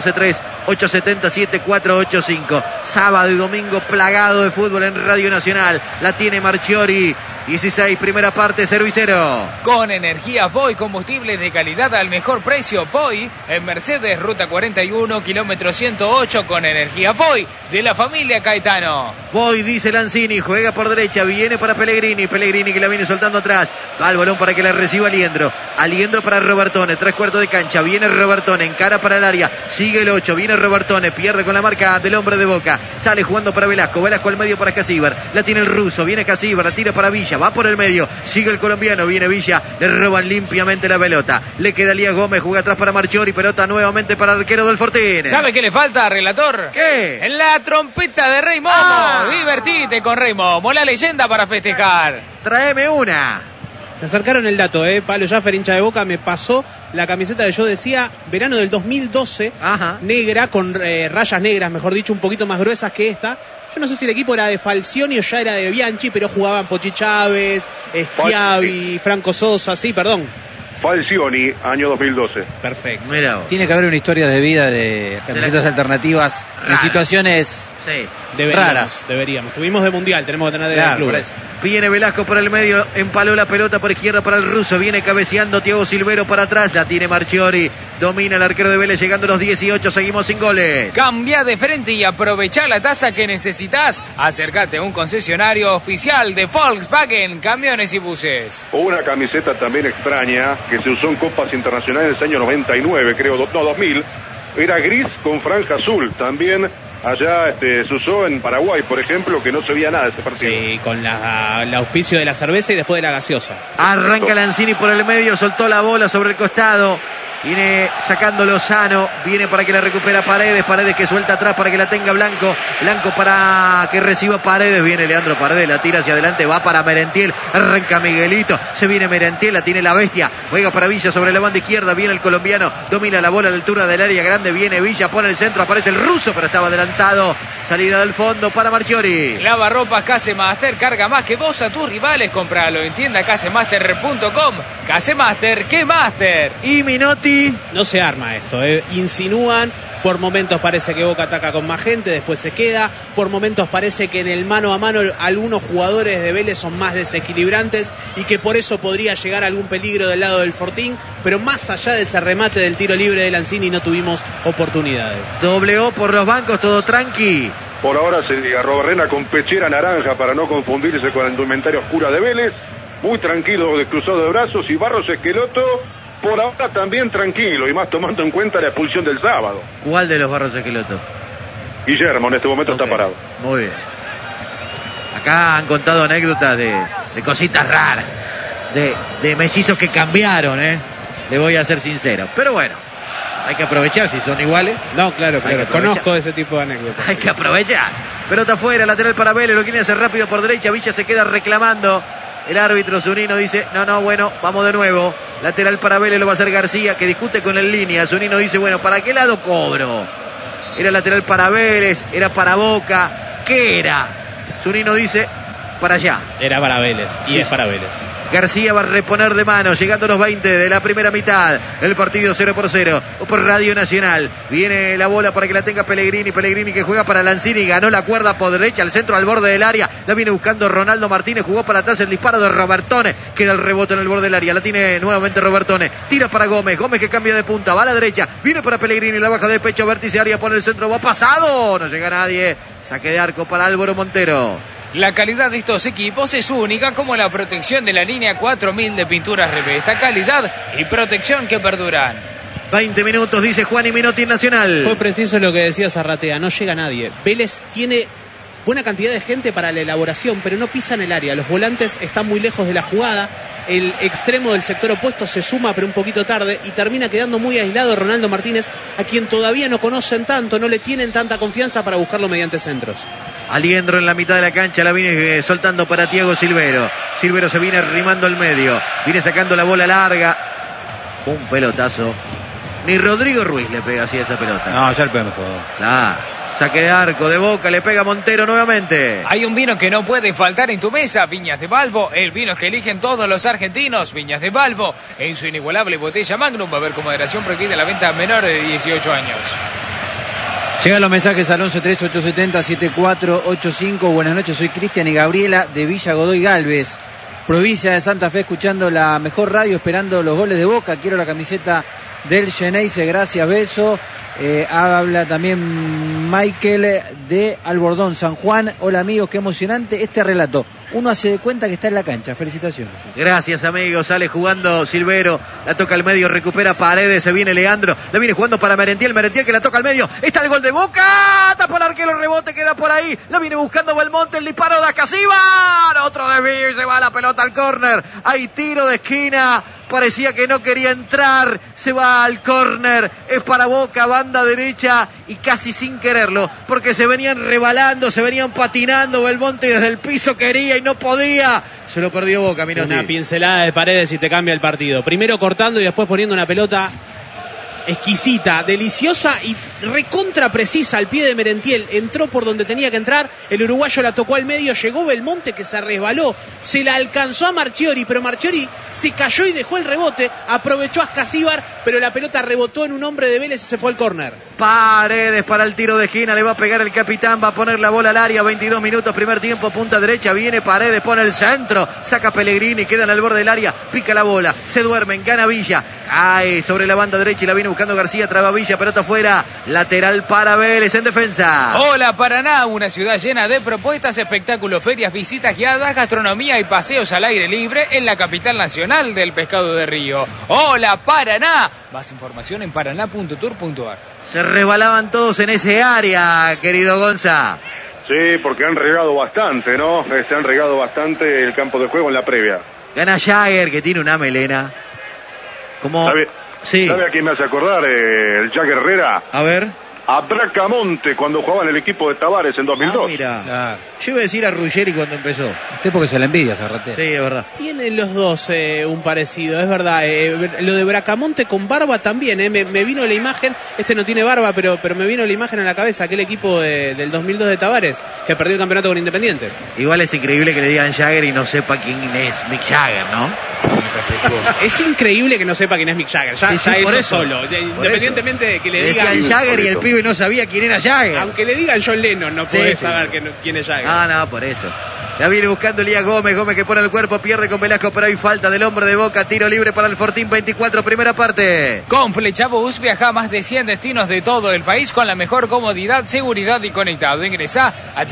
11-3-877-485. Sábado y domingo plagado de fútbol en Radio Nacional. La tiene Marchiori. 16, primera parte, 0-0. Con energía Voy, combustible de calidad al mejor precio. Voy en Mercedes, ruta 41, kilómetro 108, con energía Voy, de la familia Caetano. Voy, dice Lanzini, juega por derecha, viene para Pellegrini. Pellegrini que la viene soltando atrás. Va el balón para que la reciba Aliendro. Aliendro para Robertone, 3/4 de cancha. Viene Robertone, encara para el área. Sigue el 8, viene Robertone, pierde con la marca del hombre de Boca. Sale jugando para Velasco. Velasco al medio para Casíbar. La tiene el ruso, viene Casíbar, la tira para Villa. Va por el medio, sigue el colombiano, viene Villa, le roban limpiamente la pelota, le queda Elías Gómez, juega atrás para Marchiori, pelota nuevamente para el arquero del Fortín. ¿Sabe qué le falta, relator? ¿Qué? En la trompeta de Rey Momo. Divertite con Rey Momo, la leyenda para festejar. Tráeme una. Me acercaron el dato, Pablo Jaffer, hincha de Boca, me pasó la camiseta que yo decía, verano del 2012, Ajá. negra, con rayas negras, mejor dicho, un poquito más gruesas que esta. Yo no sé si el equipo era de Falcioni o ya era de Bianchi, pero jugaban Pochi Chávez, Schiavi, Franco Sosa, sí, perdón. Falcioni, año 2012. Perfecto. Mirá vos. Tiene que haber una historia de vida de camisetas alternativas en situaciones Sí. Deberíamos. Tuvimos de mundial, tenemos que tener de clubes. Viene Velasco por el medio, empaló la pelota por izquierda para el ruso, viene cabeceando Thiago Silvero para atrás, la tiene Marchiori, domina el arquero de Vélez, llegando a los 18, seguimos sin goles. Cambia de frente y aprovechá la tasa que necesitas. Acércate a un concesionario oficial de Volkswagen Camiones y Buses. Una camiseta también extraña que se usó en Copas Internacionales en el año 99, creo, 2000, era gris con franja azul, también allá se usó en Paraguay, por ejemplo, que no se veía nada de este partido. Sí, con el auspicio de la cerveza y después de la gaseosa. Arranca Lanzini por el medio, soltó la bola sobre el costado. Viene sacando Lozano, viene para que la recupera Paredes que suelta atrás para que la tenga Blanco para que reciba Paredes, viene Leandro Paredes, la tira hacia adelante, va para Merentiel, arranca Miguelito, se viene Merentiel, la tiene la bestia, juega para Villa sobre la banda izquierda, viene el colombiano, domina la bola a la altura del área grande, viene Villa, pone el centro, aparece el ruso, pero estaba adelantado, salida del fondo para Marchiori. Lavarropas Casemaster, carga más que vos a tus rivales, compralo en tienda casemaster.com. Casemaster, ¿qué master? Y Minotti. No se arma esto, insinúan, por momentos parece que Boca ataca con más gente, después se queda, por momentos parece que en el mano a mano algunos jugadores de Vélez son más desequilibrantes y que por eso podría llegar algún peligro del lado del Fortín, pero más allá de ese remate del tiro libre de Lanzini no tuvimos oportunidades. Dobleó por los bancos, todo tranqui. Por ahora se agarró Barrena con pechera naranja para no confundirse con la indumentaria oscura de Vélez, muy tranquilo de cruzado de brazos, y Barros Esqueloto por ahora también tranquilo, y más tomando en cuenta la expulsión del sábado. ¿Cuál de los Barros Esqueloto? Guillermo en este momento está parado. Muy bien. Acá han contado anécdotas de cositas raras, de mellizos que cambiaron, le voy a ser sincero. Pero bueno, hay que aprovechar si son iguales. No, claro, conozco ese tipo de anécdotas. Hay que aprovechar. Pelota afuera, lateral para Vélez, lo quiere hacer rápido por derecha, Villa se queda reclamando. El árbitro Zunino dice, no, bueno, vamos de nuevo. Lateral para Vélez, lo va a hacer García, que discute con el línea. Zunino dice, bueno, ¿para qué lado cobro? Era lateral para Vélez, era para Boca. ¿Qué era? Zunino dice, para allá. Era para Vélez, y es para Vélez. García va a reponer de mano, llegando a los 20 de la primera mitad. El partido 0-0 por Radio Nacional. Viene la bola para que la tenga Pellegrini. Pellegrini que juega para Lanzini. Ganó la cuerda por derecha, al centro, al borde del área. La viene buscando Ronaldo Martínez. Jugó para atrás el disparo de Robertone. Queda el rebote en el borde del área. La tiene nuevamente Robertone. Tira para Gómez. Gómez que cambia de punta. Va a la derecha. Viene para Pellegrini. La baja de pecho. Vértice área. Pone el centro. Va pasado. No llega nadie. Saque de arco para Álvaro Montero. La calidad de estos equipos es única, como la protección de la línea 4000 de pinturas Revesta. Calidad y protección que perduran. 20 minutos, dice Juan y Minotti en Nacional. Fue preciso lo que decía Zarratea, no llega nadie. Vélez tiene buena cantidad de gente para la elaboración, pero no pisan el área. Los volantes están muy lejos de la jugada. El extremo del sector opuesto se suma, pero un poquito tarde, y termina quedando muy aislado Ronaldo Martínez, a quien todavía no conocen tanto, no le tienen tanta confianza para buscarlo mediante centros. Aliendro en la mitad de la cancha, la viene soltando para Thiago Silvero. Silvero se viene arrimando al medio, viene sacando la bola larga. Un pelotazo. Ni Rodrigo Ruiz le pega así a esa pelota. No, ya el peor mejor. Saque de arco de Boca, le pega Montero nuevamente. Hay un vino que no puede faltar en tu mesa, Viñas de Balbo, el vino que eligen todos los argentinos. Viñas de Balbo, en su inigualable botella Magnum, va a haber con moderación prohibida la venta a menores de 18 años. Llegan los mensajes al 113870-7485. Buenas noches, soy Cristian y Gabriela de Villa Godoy Galvez, provincia de Santa Fe, escuchando la mejor radio, esperando los goles de Boca. Quiero la camiseta del Xeneize, gracias, beso. Habla también Michael de Albordón, San Juan. Hola amigos, qué emocionante este relato. Uno hace de cuenta que está en la cancha. Felicitaciones. Gracias amigos, sale jugando Silvero, la toca al medio, recupera Paredes, se viene Leandro, la viene jugando para Merentiel que la toca al medio, está el gol de Boca, tapa el arquero, rebote, queda por ahí, la viene buscando Belmonte, el disparo de Acasíbar, otro desvío y se va la pelota al córner, hay tiro de esquina. Parecía que no quería entrar, se va al córner, es para Boca, banda derecha, y casi sin quererlo, porque se venían rebalando, se venían patinando, Belmonte desde el piso quería y no podía, se lo perdió Boca, Minotti. Una pincelada de Paredes y te cambia el partido, primero cortando y después poniendo una pelota exquisita, deliciosa y recontra precisa al pie de Merentiel, entró por donde tenía que entrar, el uruguayo la tocó al medio, llegó Belmonte que se resbaló, se la alcanzó a Marchiori, pero Marchiori se cayó y dejó el rebote, aprovechó a Ascasíbar, pero la pelota rebotó en un hombre de Vélez y se fue al córner. Paredes para el tiro de esquina, le va a pegar el capitán, va a poner la bola al área, 22 minutos, primer tiempo, punta derecha, viene Paredes, pone el centro, saca Pellegrini, quedan al borde del área, pica la bola, se duermen, gana Villa, cae sobre la banda derecha y la viene buscando García, traba Villa, pelota afuera, lateral para Vélez en defensa. Hola Paraná, una ciudad llena de propuestas, espectáculos, ferias, visitas guiadas, gastronomía y paseos al aire libre en la capital nacional del pescado de río. Hola Paraná, más información en paraná.tour.ar. Se resbalaban todos en ese área, querido Gonza. Sí, porque han regado bastante, ¿no? Se han regado bastante el campo de juego en la previa. Gana Jagger, que tiene una melena. Como... Sí. ¿Sabe a quién me hace acordar? El Jagger Herrera. A ver. A Bracamonte cuando jugaba en el equipo de Tavares en 2002. Mira. Claro. Yo iba a decir a Ruggeri cuando empezó. Usted porque se la envidia, Zarratea. Sí, es verdad. Tienen los dos un parecido, es verdad. Lo de Bracamonte con barba también, me vino la imagen, este no tiene barba, pero me vino la imagen a la cabeza, aquel equipo del 2002 de Tavares, que perdió el campeonato con Independiente. Igual es increíble que le digan Jagger y no sepa quién es Mick Jagger, ¿no? Es increíble que no sepa quién es Mick Jagger, ya eso solo, independientemente de que le digan Jagger y el pibe no sabía quién era Jagger. Aunque le digan John Lennon, no podés saber quién es Jagger. No, por eso. La viene buscando Elías Gómez que pone el cuerpo, pierde con Velasco, pero hay falta del hombre de Boca, tiro libre para el Fortín, 24, primera parte. Con Flechabús viaja a más de 100 destinos de todo el país con la mejor comodidad, seguridad y conectado. Ingresá a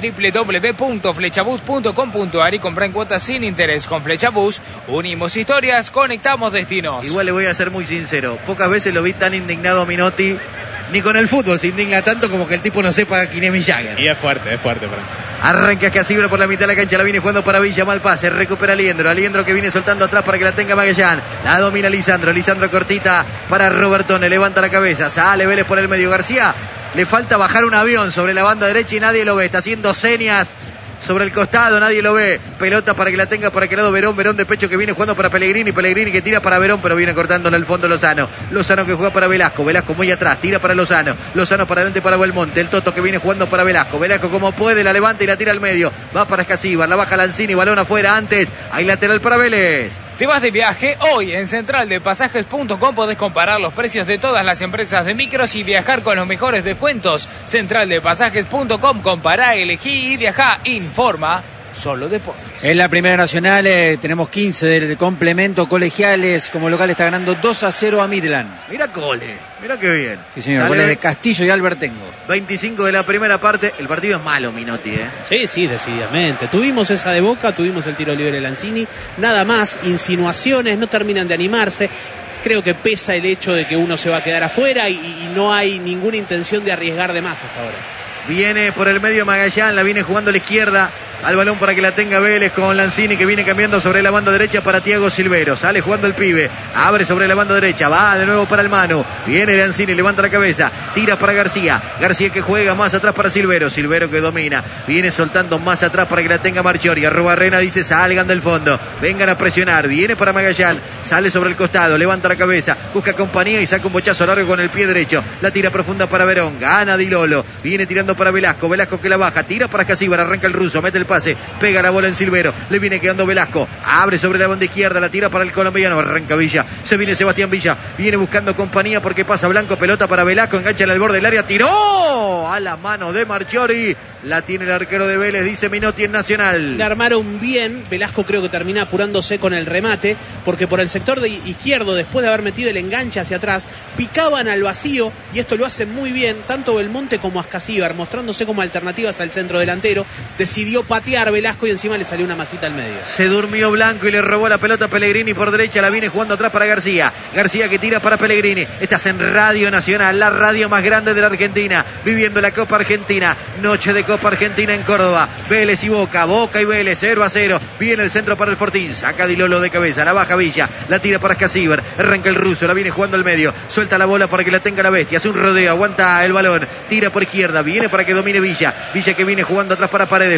www.flechabus.com.ar y compra en cuotas sin interés. Con Flechabús unimos historias, conectamos destinos. Igual le voy a ser muy sincero, pocas veces lo vi tan indignado a Minotti. Ni con el fútbol se indigna tanto como que el tipo no sepa quién es Mick Jagger. Y es fuerte, para mí. Arranca Casibro por la mitad de la cancha, la viene jugando para Villa, mal pase, recupera Aliendro que viene soltando atrás para que la tenga Magallán, la domina Lisandro cortita para Robertone, levanta la cabeza, sale Vélez por el medio, García, le falta bajar un avión sobre la banda derecha y nadie lo ve, está haciendo señas sobre el costado, nadie lo ve, pelota para que la tenga por aquel lado Verón de pecho que viene jugando para Pellegrini que tira para Verón, pero viene cortando en el fondo Lozano que juega para Velasco muy atrás, tira para Lozano para adelante para Belmonte, el Toto que viene jugando para Velasco como puede, la levanta y la tira al medio, va para Escasíbar, la baja Lanzini, balón afuera antes, hay lateral para Vélez. ¿Te vas de viaje? Hoy en centraldepasajes.com podés comparar los precios de todas las empresas de micros y viajar con los mejores descuentos. Centraldepasajes.com, compará, elegí y viajá. Informa, solo deportes. En la Primera Nacional tenemos 15 del complemento, Colegiales como local está ganando 2-0 a Midland. Mira Cole, mira qué bien. Sí señor, goles de Castillo y Albertengo. 25 de la primera parte, el partido es malo Minotti, Sí, decididamente. Tuvimos esa de Boca, tuvimos el tiro libre de Lanzini, nada más, insinuaciones, no terminan de animarse. Creo que pesa el hecho de que uno se va a quedar afuera y no hay ninguna intención de arriesgar de más hasta ahora. Viene por el medio Magallán, la viene jugando a la izquierda. Al balón para que la tenga Vélez con Lanzini que viene cambiando sobre la banda derecha para Thiago Silvero. Sale jugando el pibe. Abre sobre la banda derecha. Va de nuevo para el Manu. Viene Lanzini, levanta la cabeza. Tira para García. García que juega más atrás para Silvero. Silvero que domina. Viene soltando más atrás para que la tenga Marchiori. Arrobarrena dice salgan del fondo. Vengan a presionar. Viene para Magallán. Sale sobre el costado. Levanta la cabeza. Busca compañía y saca un bochazo largo con el pie derecho. La tira profunda para Verón. Gana Di Lolo. Viene tirando para Velasco. Velasco que la baja. Tira para Casíbar. Arranca el ruso. Mete el pase, pega la bola en Silvero, le viene quedando Velasco, abre sobre la banda izquierda, la tira para el colombiano, arranca Villa, se viene Sebastián Villa, viene buscando compañía porque pasa Blanco, pelota para Velasco, engancha al borde del área, tiró a la mano de Marchiori, la tiene el arquero de Vélez, dice Minotti en Nacional. Le armaron bien, Velasco creo que termina apurándose con el remate, porque por el sector de izquierdo, después de haber metido el enganche hacia atrás, picaban al vacío, y esto lo hacen muy bien, tanto Belmonte como Ascasíbar, mostrándose como alternativas al centro delantero, decidió patear Velasco y encima le salió una masita al medio. Se durmió Blanco y le robó la pelota a Pellegrini por derecha, la viene jugando atrás para García, García que tira para Pellegrini, estás en Radio Nacional, la radio más grande de la Argentina, viviendo la Copa Argentina, noche de Copa Argentina en Córdoba, Vélez y Boca, Boca y Vélez, 0-0, viene el centro para el Fortín, saca Di Lolo de cabeza, la baja Villa, la tira para Casíbar, arranca el ruso, la viene jugando al medio, suelta la bola para que la tenga la bestia, hace un rodeo, aguanta el balón, tira por izquierda, viene para que domine Villa, Villa que viene jugando atrás para Paredes, lo presiona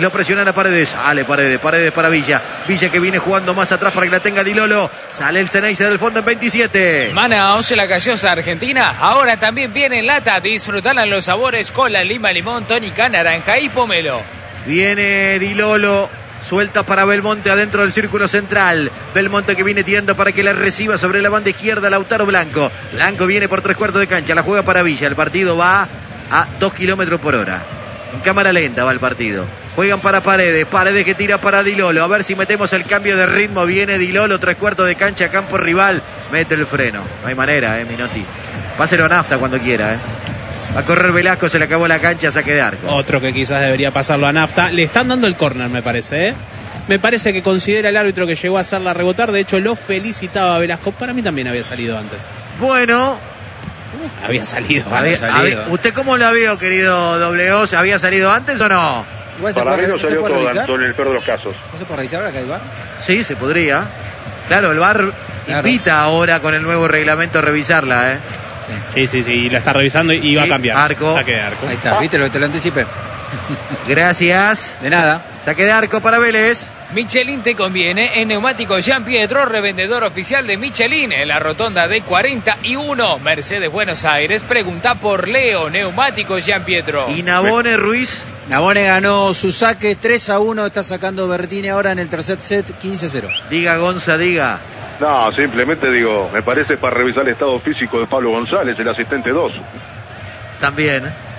a Paredes. Sale Paredes para Villa. Villa que viene jugando más atrás para que la tenga Di Lolo. Sale el Ceneice del fondo en 27. Manaos, la gaseosa argentina. Ahora también viene en lata. Disfrutarán los sabores cola, lima, limón, tónica, naranja y pomelo. Viene Di Lolo. Suelta para Belmonte adentro del círculo central. Belmonte que viene tirando para que la reciba sobre la banda izquierda Lautaro Blanco. Blanco viene por 3/4 de cancha. La juega para Villa. El partido va a 2 kilómetros por hora. En cámara lenta va el partido. Juegan para Paredes. Paredes que tira para Di Lolo. A ver si metemos el cambio de ritmo. Viene Di Lolo, 3/4 de cancha, campo rival. Mete el freno. No hay manera, Minotti. Páselo a Nafta cuando quiera, Va a correr Velasco, se le acabó la cancha, saque de arco. Otro que quizás debería pasarlo a Nafta. Le están dando el córner, me parece, Me parece que considera el árbitro que llegó a hacerla rebotar. De hecho, lo felicitaba a Velasco. Para mí también había salido antes. Bueno. Había salido. ¿Usted cómo la vio, querido W? ¿Se había salido antes o no? Para mí no salió todo en el peor de los casos. ¿No se puede revisar ahora que hay VAR? Sí, se podría. Claro, el VAR invita ahora con el nuevo reglamento a revisarla, Sí, y la está revisando y va a cambiar. Arco. Saque de arco. Ahí está, ¿viste? Te lo anticipé. Gracias. De nada. Saque de arco para Vélez. Michelin te conviene. En Neumáticos Jean Pietro, revendedor oficial de Michelin en la rotonda de 41 Mercedes, Buenos Aires. Pregunta por Leo. Neumáticos Jean Pietro. ¿Y Nabone Ruiz? Nabone ganó su saque 3-1. Está sacando Bertini ahora en el tercer set 15-0. Diga, Gonza, diga. No, simplemente digo, me parece para revisar el estado físico de Pablo González, el asistente 2. También.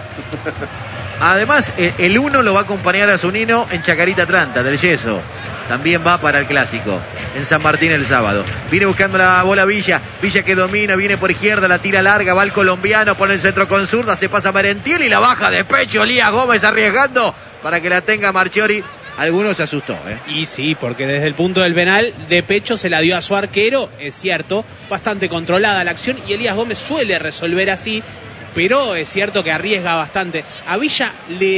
Además, el 1 lo va a acompañar a Zunino en Chacarita Atlanta, del Yeso. También va para el Clásico, en San Martín el sábado. Viene buscando la bola Villa. Villa que domina, viene por izquierda, la tira larga, va el colombiano, pone el centro con zurda, se pasa Merentiel y la baja de pecho Elías Gómez arriesgando para que la tenga Marchiori. Algunos se asustó, Y sí, porque desde el punto del penal de pecho se la dio a su arquero, es cierto, bastante controlada la acción y Elías Gómez suele resolver así, pero es cierto que arriesga bastante. A Villa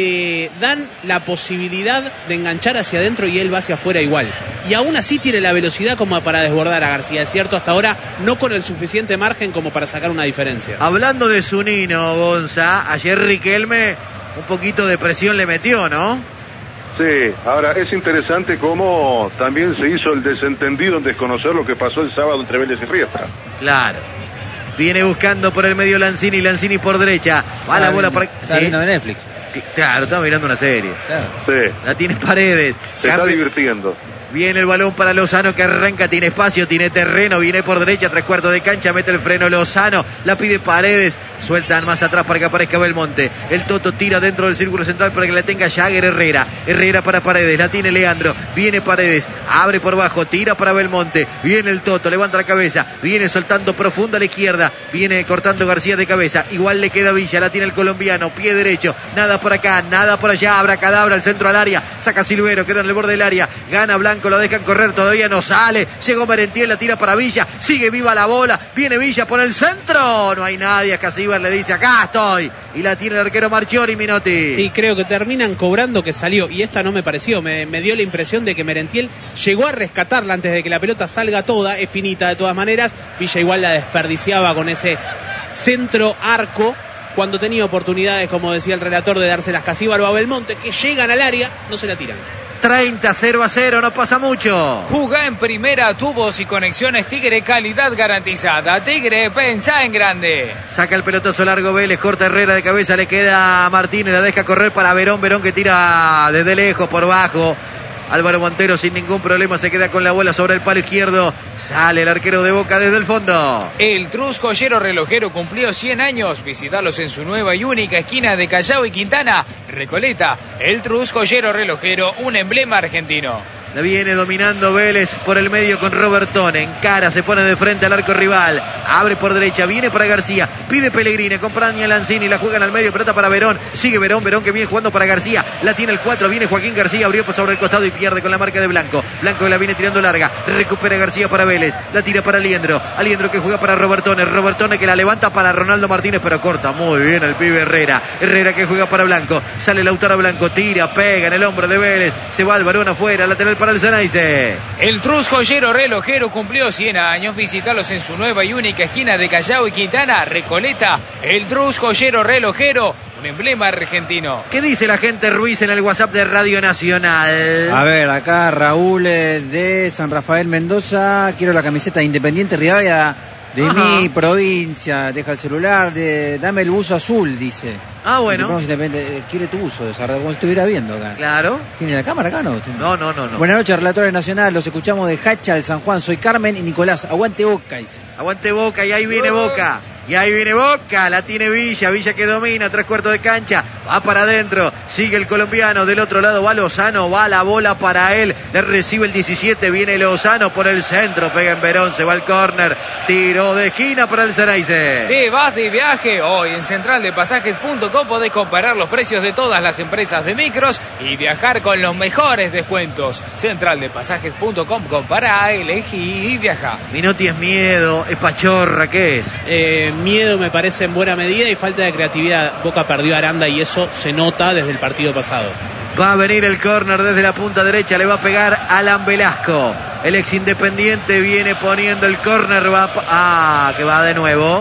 le dan la posibilidad de enganchar hacia adentro y él va hacia afuera igual. Y aún así tiene la velocidad como para desbordar a García, es cierto, hasta ahora no con el suficiente margen como para sacar una diferencia. Hablando de Zunino, Gonza, ayer Riquelme un poquito de presión le metió, ¿no? Sí, ahora es interesante cómo también se hizo el desentendido en desconocer lo que pasó el sábado entre Vélez y Riestra. Claro. Viene buscando por el medio Lanzini por derecha. Va la bola por... Está viendo de Netflix. Claro, está mirando una serie. Claro. Sí. La tiene Paredes. Se está divirtiendo. Viene el balón para Lozano que arranca, tiene espacio, tiene terreno, viene por derecha, 3/4 de cancha, mete el freno Lozano, la pide Paredes, sueltan más atrás para que aparezca Belmonte. El Toto tira dentro del círculo central para que la tenga Jagger Herrera. Herrera para Paredes, la tiene Leandro, viene Paredes, abre por bajo, tira para Belmonte, viene el Toto, levanta la cabeza, viene soltando profunda a la izquierda, viene cortando García de cabeza, igual le queda Villa, la tiene el colombiano, pie derecho, nada por acá, nada por allá, abracadabra, el centro al área, saca Silvero, queda en el borde del área, gana Blanco, lo dejan correr, todavía no sale, llegó Merentiel, la tira para Villa, sigue viva la bola, viene Villa por el centro, no hay nadie, acá Ciber le dice, acá estoy, y la tiene el arquero Marchiori, Minotti. Sí, creo que terminan cobrando que salió, y esta no me pareció, me dio la impresión de que Merentiel llegó a rescatarla antes de que la pelota salga toda, es finita de todas maneras, Villa igual la desperdiciaba con ese centro arco, cuando tenía oportunidades, como decía el relator, de dárselas Casíbaro a Belmonte, que llegan al área, no se la tiran. 30-0-0, no pasa mucho. Jugá en primera, tubos y conexiones Tigre, calidad garantizada. Tigre, pensá en grande. Saca el pelotazo largo Vélez, corta Herrera de cabeza, le queda Martínez, la deja correr para Verón que tira desde lejos por bajo. Álvaro Montero sin ningún problema se queda con la bola sobre el palo izquierdo. Sale el arquero de Boca desde el fondo. El Trus Joyero Relojero cumplió 100 años. Visitalos en su nueva y única esquina de Callao y Quintana, Recoleta. El Trus Joyero Relojero, un emblema argentino. La viene dominando Vélez por el medio con Robertone. Encara, se pone de frente al arco rival. Abre por derecha, viene para García. Pide Pellegrini, acompaña a Lanzini. La juegan al medio, pelota para Verón. Sigue Verón que viene jugando para García. La tiene el 4, viene Joaquín García. Abrió sobre el costado y pierde con la marca de Blanco. Blanco la viene tirando larga. Recupera García para Vélez. La tira para Aliendro. Aliendro que juega para Robertone. Robertone que la levanta para Ronaldo Martínez, pero corta muy bien el pibe Herrera. Herrera que juega para Blanco. Sale Lautaro Blanco, tira, pega en el hombro de Vélez. Se va el varón afuera, lateral para el Ceneice. El Trus Joyero Relojero cumplió 100 años. Visitalos en su nueva y única esquina de Callao y Quintana, Recoleta. El Trus Joyero Relojero, un emblema argentino. ¿Qué dice la gente Ruiz en el WhatsApp de Radio Nacional? A ver, acá Raúl de San Rafael Mendoza. Quiero la camiseta de Independiente Rivadavia de mi provincia. Deja el celular. Dame el buzo azul, dice. Ah, bueno. Quiere tu buzo, como si estuviera viendo acá. Claro. ¿Tiene la cámara acá? No. No. Buenas noches, Relatores Nacional. Los escuchamos de Hacha, el San Juan. Soy Carmen y Nicolás. Aguante Boca, dice. Aguante Boca, y ahí viene Boca. Y ahí viene Boca, la tiene Villa que domina, 3/4 de cancha, va para adentro, sigue el colombiano, del otro lado va Lozano, va la bola para él, le recibe el 17, viene Lozano por el centro, pega en Verón, se va al córner, tiro de esquina para el Ceneice. Te vas de viaje, hoy en centraldepasajes.com podés comparar los precios de todas las empresas de micros y viajar con los mejores descuentos. Centraldepasajes.com, compará, elegí y viaja. Minotti es miedo, es pachorra, ¿qué es? Miedo me parece en buena medida y falta de creatividad. Boca perdió a Aranda y eso se nota desde el partido pasado. Va a venir el córner desde la punta derecha, le va a pegar Alan Velasco. El ex Independiente viene poniendo el córner, que va de nuevo,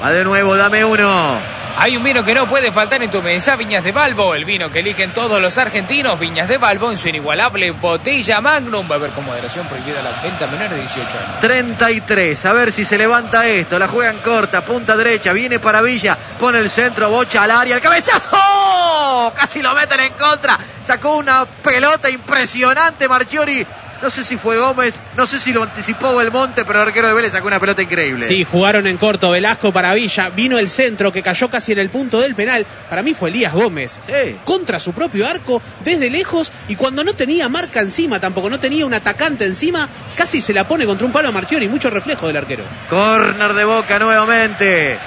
dame uno. Hay un vino que no puede faltar en tu mesa, Viñas de Balbo, el vino que eligen todos los argentinos. Viñas de Balbo en su inigualable botella Magnum. Va a haber con moderación prohibida la venta a menores de 18 años. 33, a ver si se levanta esto, la juegan corta, punta derecha, viene para Villa, pone el centro, bocha al área, el cabezazo, casi lo meten en contra, sacó una pelota impresionante Marchiori. No sé si fue Gómez, no sé si lo anticipó Belmonte, pero el arquero de Vélez sacó una pelota increíble. Sí, jugaron en corto, Velasco para Villa, vino el centro que cayó casi en el punto del penal. Para mí fue Elías Gómez, contra su propio arco, desde lejos, y cuando no tenía marca encima, tampoco no tenía un atacante encima, casi se la pone contra un palo a Marchiori, mucho reflejo del arquero. Córner de Boca nuevamente,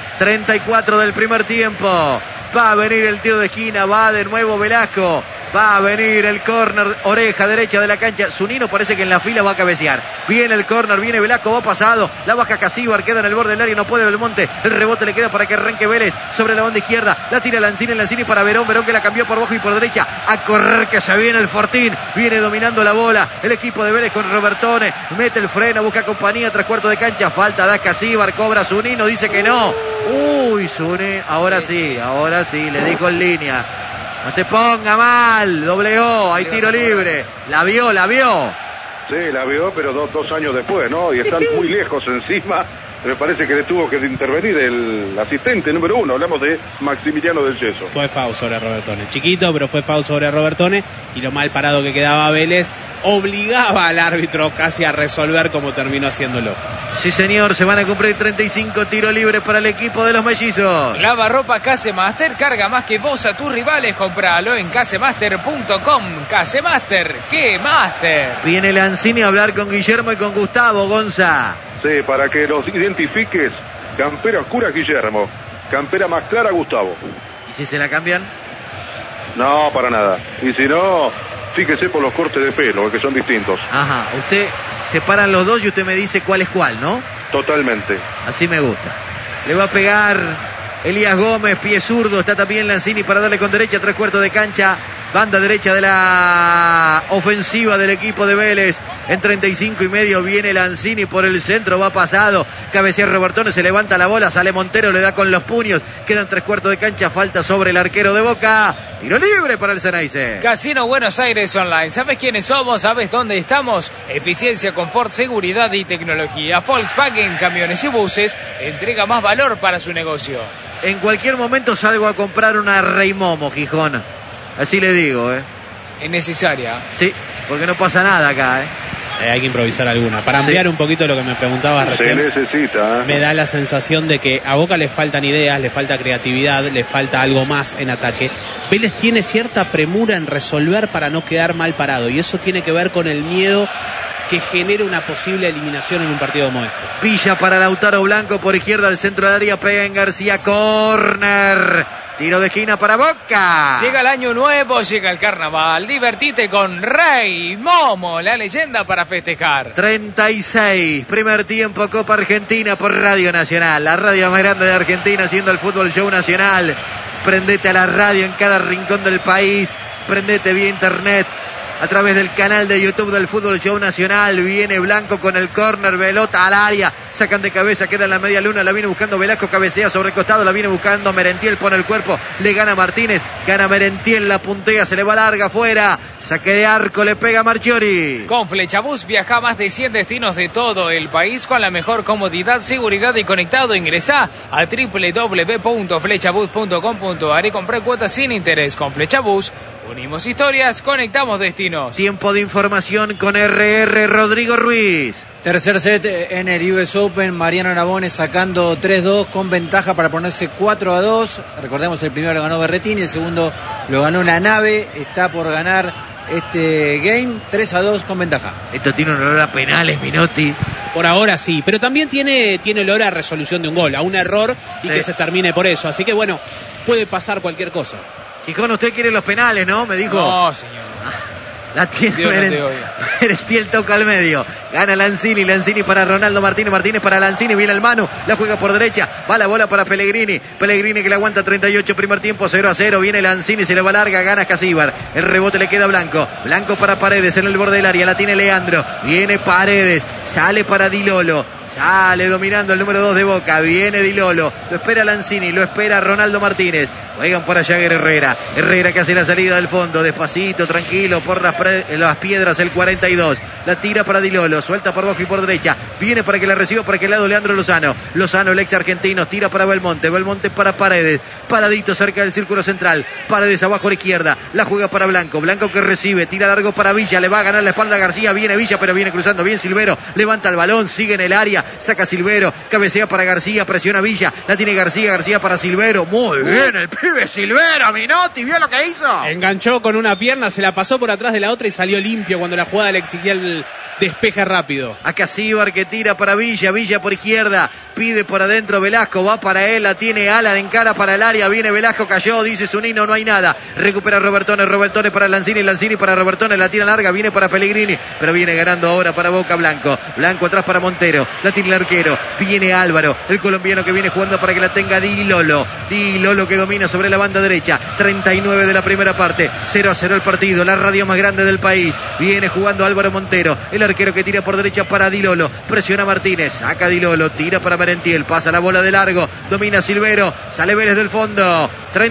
34 del primer tiempo. Va a venir el tiro de esquina, va de nuevo Velasco. Va a venir el córner, oreja derecha de la cancha. Zunino parece que en la fila va a cabecear. Viene el córner, viene Velasco, va pasado. La baja Casíbar, queda en el borde del área, no puede Belmonte. El rebote le queda para que arranque Vélez sobre la banda izquierda. La tira Lanzini para Verón. Verón que la cambió por abajo y por derecha. A correr que se viene el Fortín. Viene dominando la bola. El equipo de Vélez con Robertone. Mete el freno, busca compañía, 3/4 de cancha. Falta, da Casíbar, cobra Zunino, dice que no. Uy, Zunino, ahora sí, le dijo en línea. No se ponga mal, doble-O, hay tiro libre. La vio. Sí, la vio, pero dos años después, ¿no? Y están muy lejos encima. Me parece que le tuvo que intervenir el asistente número 1. Hablamos de Maximiliano del Yeso. Fue foul sobre Robertone. Chiquito, pero fue foul sobre Robertone. Y lo mal parado que quedaba Vélez obligaba al árbitro casi a resolver como terminó haciéndolo. Sí, señor, se van a cumplir 35 tiros libres para el equipo de los mellizos. Lavarropa Casemaster, carga más que vos a tus rivales. Compralo en casemaster.com. Casemaster, ¿qué Master? Viene Lanzini a hablar con Guillermo y con Gustavo, Gonza. Sí, para que los identifiques, campera oscura Guillermo, campera más clara Gustavo. ¿Y si se la cambian? No, para nada. Y si no, fíjese por los cortes de pelo, que son distintos. Ajá, usted separan los dos y usted me dice cuál es cuál, ¿no? Totalmente. Así me gusta. Le va a pegar Elías Gómez, pie zurdo, está también Lanzini para darle con derecha, 3/4 de cancha. Banda derecha de la ofensiva del equipo de Vélez. En 35 y medio viene Lanzini por el centro, va pasado. Cabecea Robertone, se levanta la bola, sale Montero, le da con los puños. Quedan 3/4 de cancha, falta sobre el arquero de Boca. Tiro libre para el Ceneice. Casino Buenos Aires Online. ¿Sabes quiénes somos? ¿Sabes dónde estamos? Eficiencia, confort, seguridad y tecnología. Volkswagen Camiones y Buses entrega más valor para su negocio. En cualquier momento salgo a comprar una Rey Momo, Gijón. Así le digo, Es necesaria. Sí, porque no pasa nada acá, Hay que improvisar alguna. Para ampliar un poquito lo que me preguntabas recién. Se necesita. Me da la sensación de que a Boca le faltan ideas, le falta creatividad, le falta algo más en ataque. Vélez tiene cierta premura en resolver para no quedar mal parado. Y eso tiene que ver con el miedo que genera una posible eliminación en un partido como este. Villa para Lautaro Blanco por izquierda al centro del área, pega en García, córner. Tiro de esquina para Boca. Llega el año nuevo, llega el carnaval. Divertite con Rey Momo, la leyenda para festejar. 36, primer tiempo, Copa Argentina por Radio Nacional. La radio más grande de Argentina, haciendo el fútbol show nacional. Prendete a la radio en cada rincón del país. Prendete vía internet. a través del canal de YouTube del Fútbol Show Nacional. Viene Blanco con el córner, pelota al área, sacan de cabeza, queda en la media luna, la viene buscando Velasco, cabecea sobre el costado, la viene buscando Merentiel, pone el cuerpo, le gana Martínez, gana Merentiel, la puntea, se le va larga afuera, saque de arco, le pega Marchiori. Con Flechabús viaja a más de 100 destinos de todo el país con la mejor comodidad, seguridad y conectado. Ingresá a www.flechabús.com.ar y compré cuotas sin interés. Con Flechabús unimos historias, conectamos destinos. Tiempo de información con RR Rodrigo Ruiz. Tercer set en el US Open, Mariano Navone sacando 3-2 con ventaja para ponerse 4-2. Recordemos, el primero lo ganó Berretini, el segundo lo ganó Nanave. Está por ganar este game 3-2 con ventaja. Esto tiene un olor a penales, Minotti. Por ahora sí, pero también tiene olor a resolución de un gol, a un error y sí, que se termine por eso. Así que bueno, puede pasar cualquier cosa. Gijón, usted quiere los penales, ¿no? Me dijo. No, señor. La tiene Merentiel, toca al medio. Gana Lanzini para Ronaldo Martínez, Martínez para Lanzini, viene el Manu, la juega por derecha, va la bola para Pellegrini que le aguanta 38 primer tiempo, 0-0, viene Lanzini, se le va larga, gana Casíbar, el rebote le queda a Blanco para Paredes en el borde del área, la tiene Leandro, viene Paredes, sale para Di Lolo, sale dominando el número 2 de Boca, viene Di Lolo, lo espera Lanzini, lo espera Ronaldo Martínez. Juegan para Jagger Herrera que hace la salida del fondo, despacito, tranquilo, por las piedras, el 42, la tira para Di Lolo, suelta por abajo y por derecha, viene para que la reciba por aquel lado Leandro Lozano, el ex argentino, tira para Belmonte para Paredes, paradito cerca del círculo central, Paredes abajo a la izquierda, la juega para Blanco que recibe, tira largo para Villa, le va a ganar la espalda a García, viene Villa pero viene cruzando bien Silvero, levanta el balón, sigue en el área, saca Silvero, cabecea para García, presiona Villa, la tiene García para Silvero, muy bien el pibe Silvero, Minotti, ¿vio lo que hizo? Enganchó con una pierna, se la pasó por atrás de la otra y salió limpio cuando la jugada le exigía el despeje rápido. Acá Casíbar que tira para Villa por izquierda, pide por adentro Velasco, va para él, la tiene Alan, encara para el área, viene Velasco, cayó, dice Zunino, no hay nada, recupera Robertone para Lanzini para Robertone, la tira larga, viene para Pellegrini, pero viene ganando ahora para Boca Blanco atrás para Montero, la tiene el arquero, viene Álvaro, el colombiano que viene jugando para que la tenga Di Lolo que domina sobre la banda derecha, 39 de la primera parte, 0-0 el partido, la radio más grande del país, viene jugando Álvaro Montero, el arquero que tira por derecha para Di Lolo, presiona Martínez, saca Di Lolo, tira para Merentiel, pasa la bola de largo, domina Silvero, sale Vélez del fondo,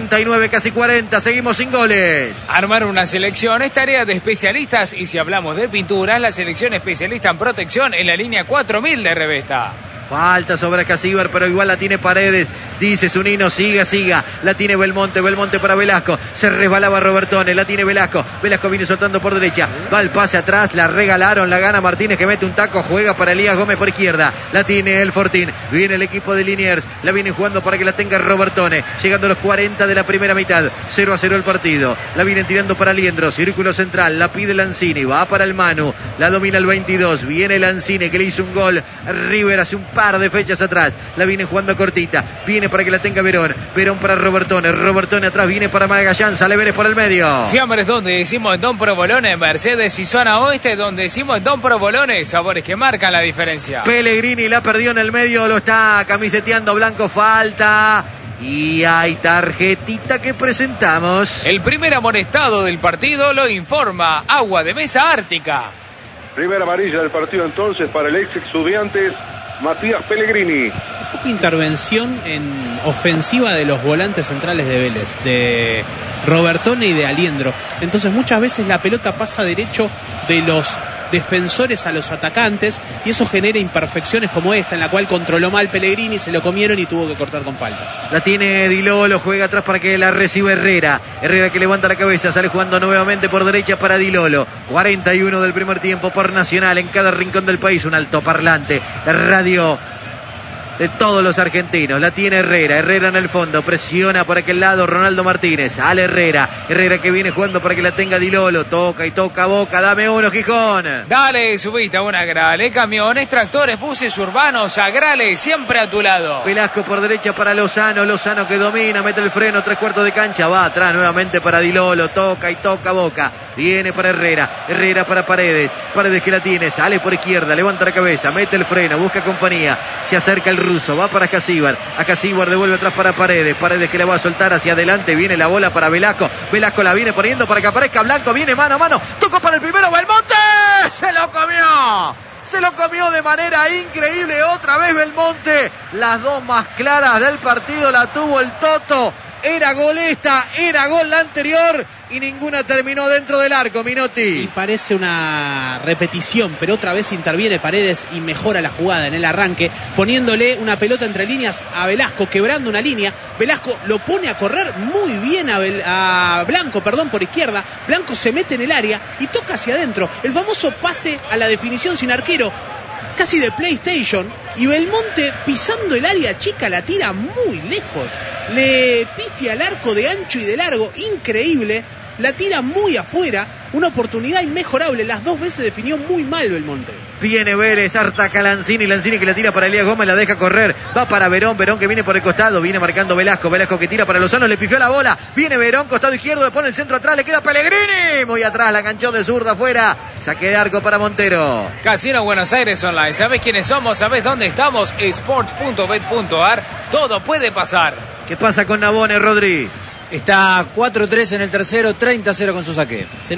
39 casi 40, seguimos sin goles. Armar una selección es tarea de especialistas y si hablamos de pinturas, la selección especialista en protección en la línea 4000 de Revesta. Falta sobre Casíbar, pero igual la tiene Paredes. Dice Zunino, siga. La tiene Belmonte para Velasco. Se resbalaba Robertone, la tiene Velasco. Velasco viene soltando por derecha. Va el pase atrás, la regalaron, la gana Martínez que mete un taco, juega para Elías Gómez por izquierda. La tiene el Fortín. Viene el equipo de Liniers. La viene jugando para que la tenga Robertone. Llegando a los 40 de la primera mitad. 0-0 el partido. La vienen tirando para Liendro. Círculo central. La pide Lanzini. Va para el Manu. La domina el 22. Viene Lanzini que le hizo un gol. River hace un par de fechas atrás. La viene jugando cortita. Viene para que la tenga Verón para Robertone atrás, viene para Magallán, sale Vélez por el medio. Fiambres donde decimos en Don Provolone, Mercedes y zona oeste donde decimos en Don Provolone, sabores que marcan la diferencia. Pellegrini la perdió en el medio, lo está camiseteando Blanco, falta y hay tarjetita que presentamos. El primer amonestado del partido lo informa Agua de Mesa Ártica. Primera amarilla del partido entonces para el ex Estudiantes Matías Pellegrini. Poca intervención en ofensiva de los volantes centrales de Vélez, de Robertone y de Aliendro. Entonces muchas veces la pelota pasa derecho de los defensores a los atacantes y eso genera imperfecciones como esta en la cual controló mal Pellegrini, se lo comieron y tuvo que cortar con falta. La tiene Di Lolo, juega atrás para que la reciba Herrera que levanta la cabeza, sale jugando nuevamente por derecha para Di Lolo. 41 del primer tiempo por Nacional, en cada rincón del país un altoparlante, la radio de todos los argentinos. La tiene Herrera en el fondo, presiona por aquel lado Ronaldo Martínez, sale Herrera que viene jugando para que la tenga Di Lolo, toca Boca, dame uno Gijón. Dale, subiste a una Agrale, camiones, tractores, buses urbanos, Agrale, siempre a tu lado. Velasco por derecha para Lozano que domina, mete el freno, 3/4 de cancha, va atrás nuevamente para Di Lolo, toca Boca. Viene para Herrera. Herrera para Paredes. Paredes que la tiene. Sale por izquierda. Levanta la cabeza. Mete el freno. Busca compañía. Se acerca el ruso. Va para Acasíbar. Acasíbar devuelve atrás para Paredes. Paredes que le va a soltar hacia adelante. Viene la bola para Velasco. Velasco la viene poniendo para que aparezca Blanco. Viene mano a mano. Tocó para el primero. Belmonte. Se lo comió. Se lo comió de manera increíble otra vez Belmonte. Las dos más claras del partido la tuvo el Toto. Era gol esta, era gol la anterior y ninguna terminó dentro del arco, Minotti. Y parece una repetición, pero otra vez interviene Paredes y mejora la jugada en el arranque, poniéndole una pelota entre líneas a Velasco, quebrando una línea. Velasco lo pone a correr muy bien a Blanco, por izquierda. Blanco se mete en el área y toca hacia adentro. El famoso pase a la definición sin arquero, casi de PlayStation, y Belmonte pisando el área chica la tira muy lejos. Le pifia al arco de ancho y de largo, increíble. La tira muy afuera, una oportunidad inmejorable. Las dos veces definió muy mal Belmonte. Viene Vélez, harta Lanzini que la tira para Elías Gómez, la deja correr, va para Verón que viene por el costado, viene marcando Velasco que tira para Lozano, le pifió la bola, viene Verón, costado izquierdo, le pone el centro atrás, le queda Pellegrini, muy atrás, la enganchó de zurda afuera, saque de arco para Montero. Casino Buenos Aires Online, ¿sabés quiénes somos? ¿Sabés dónde estamos? Sports.bet.ar, todo puede pasar. ¿Qué pasa con Nabone, Rodri? Está 4-3 en el tercero, 30-0 con su saque.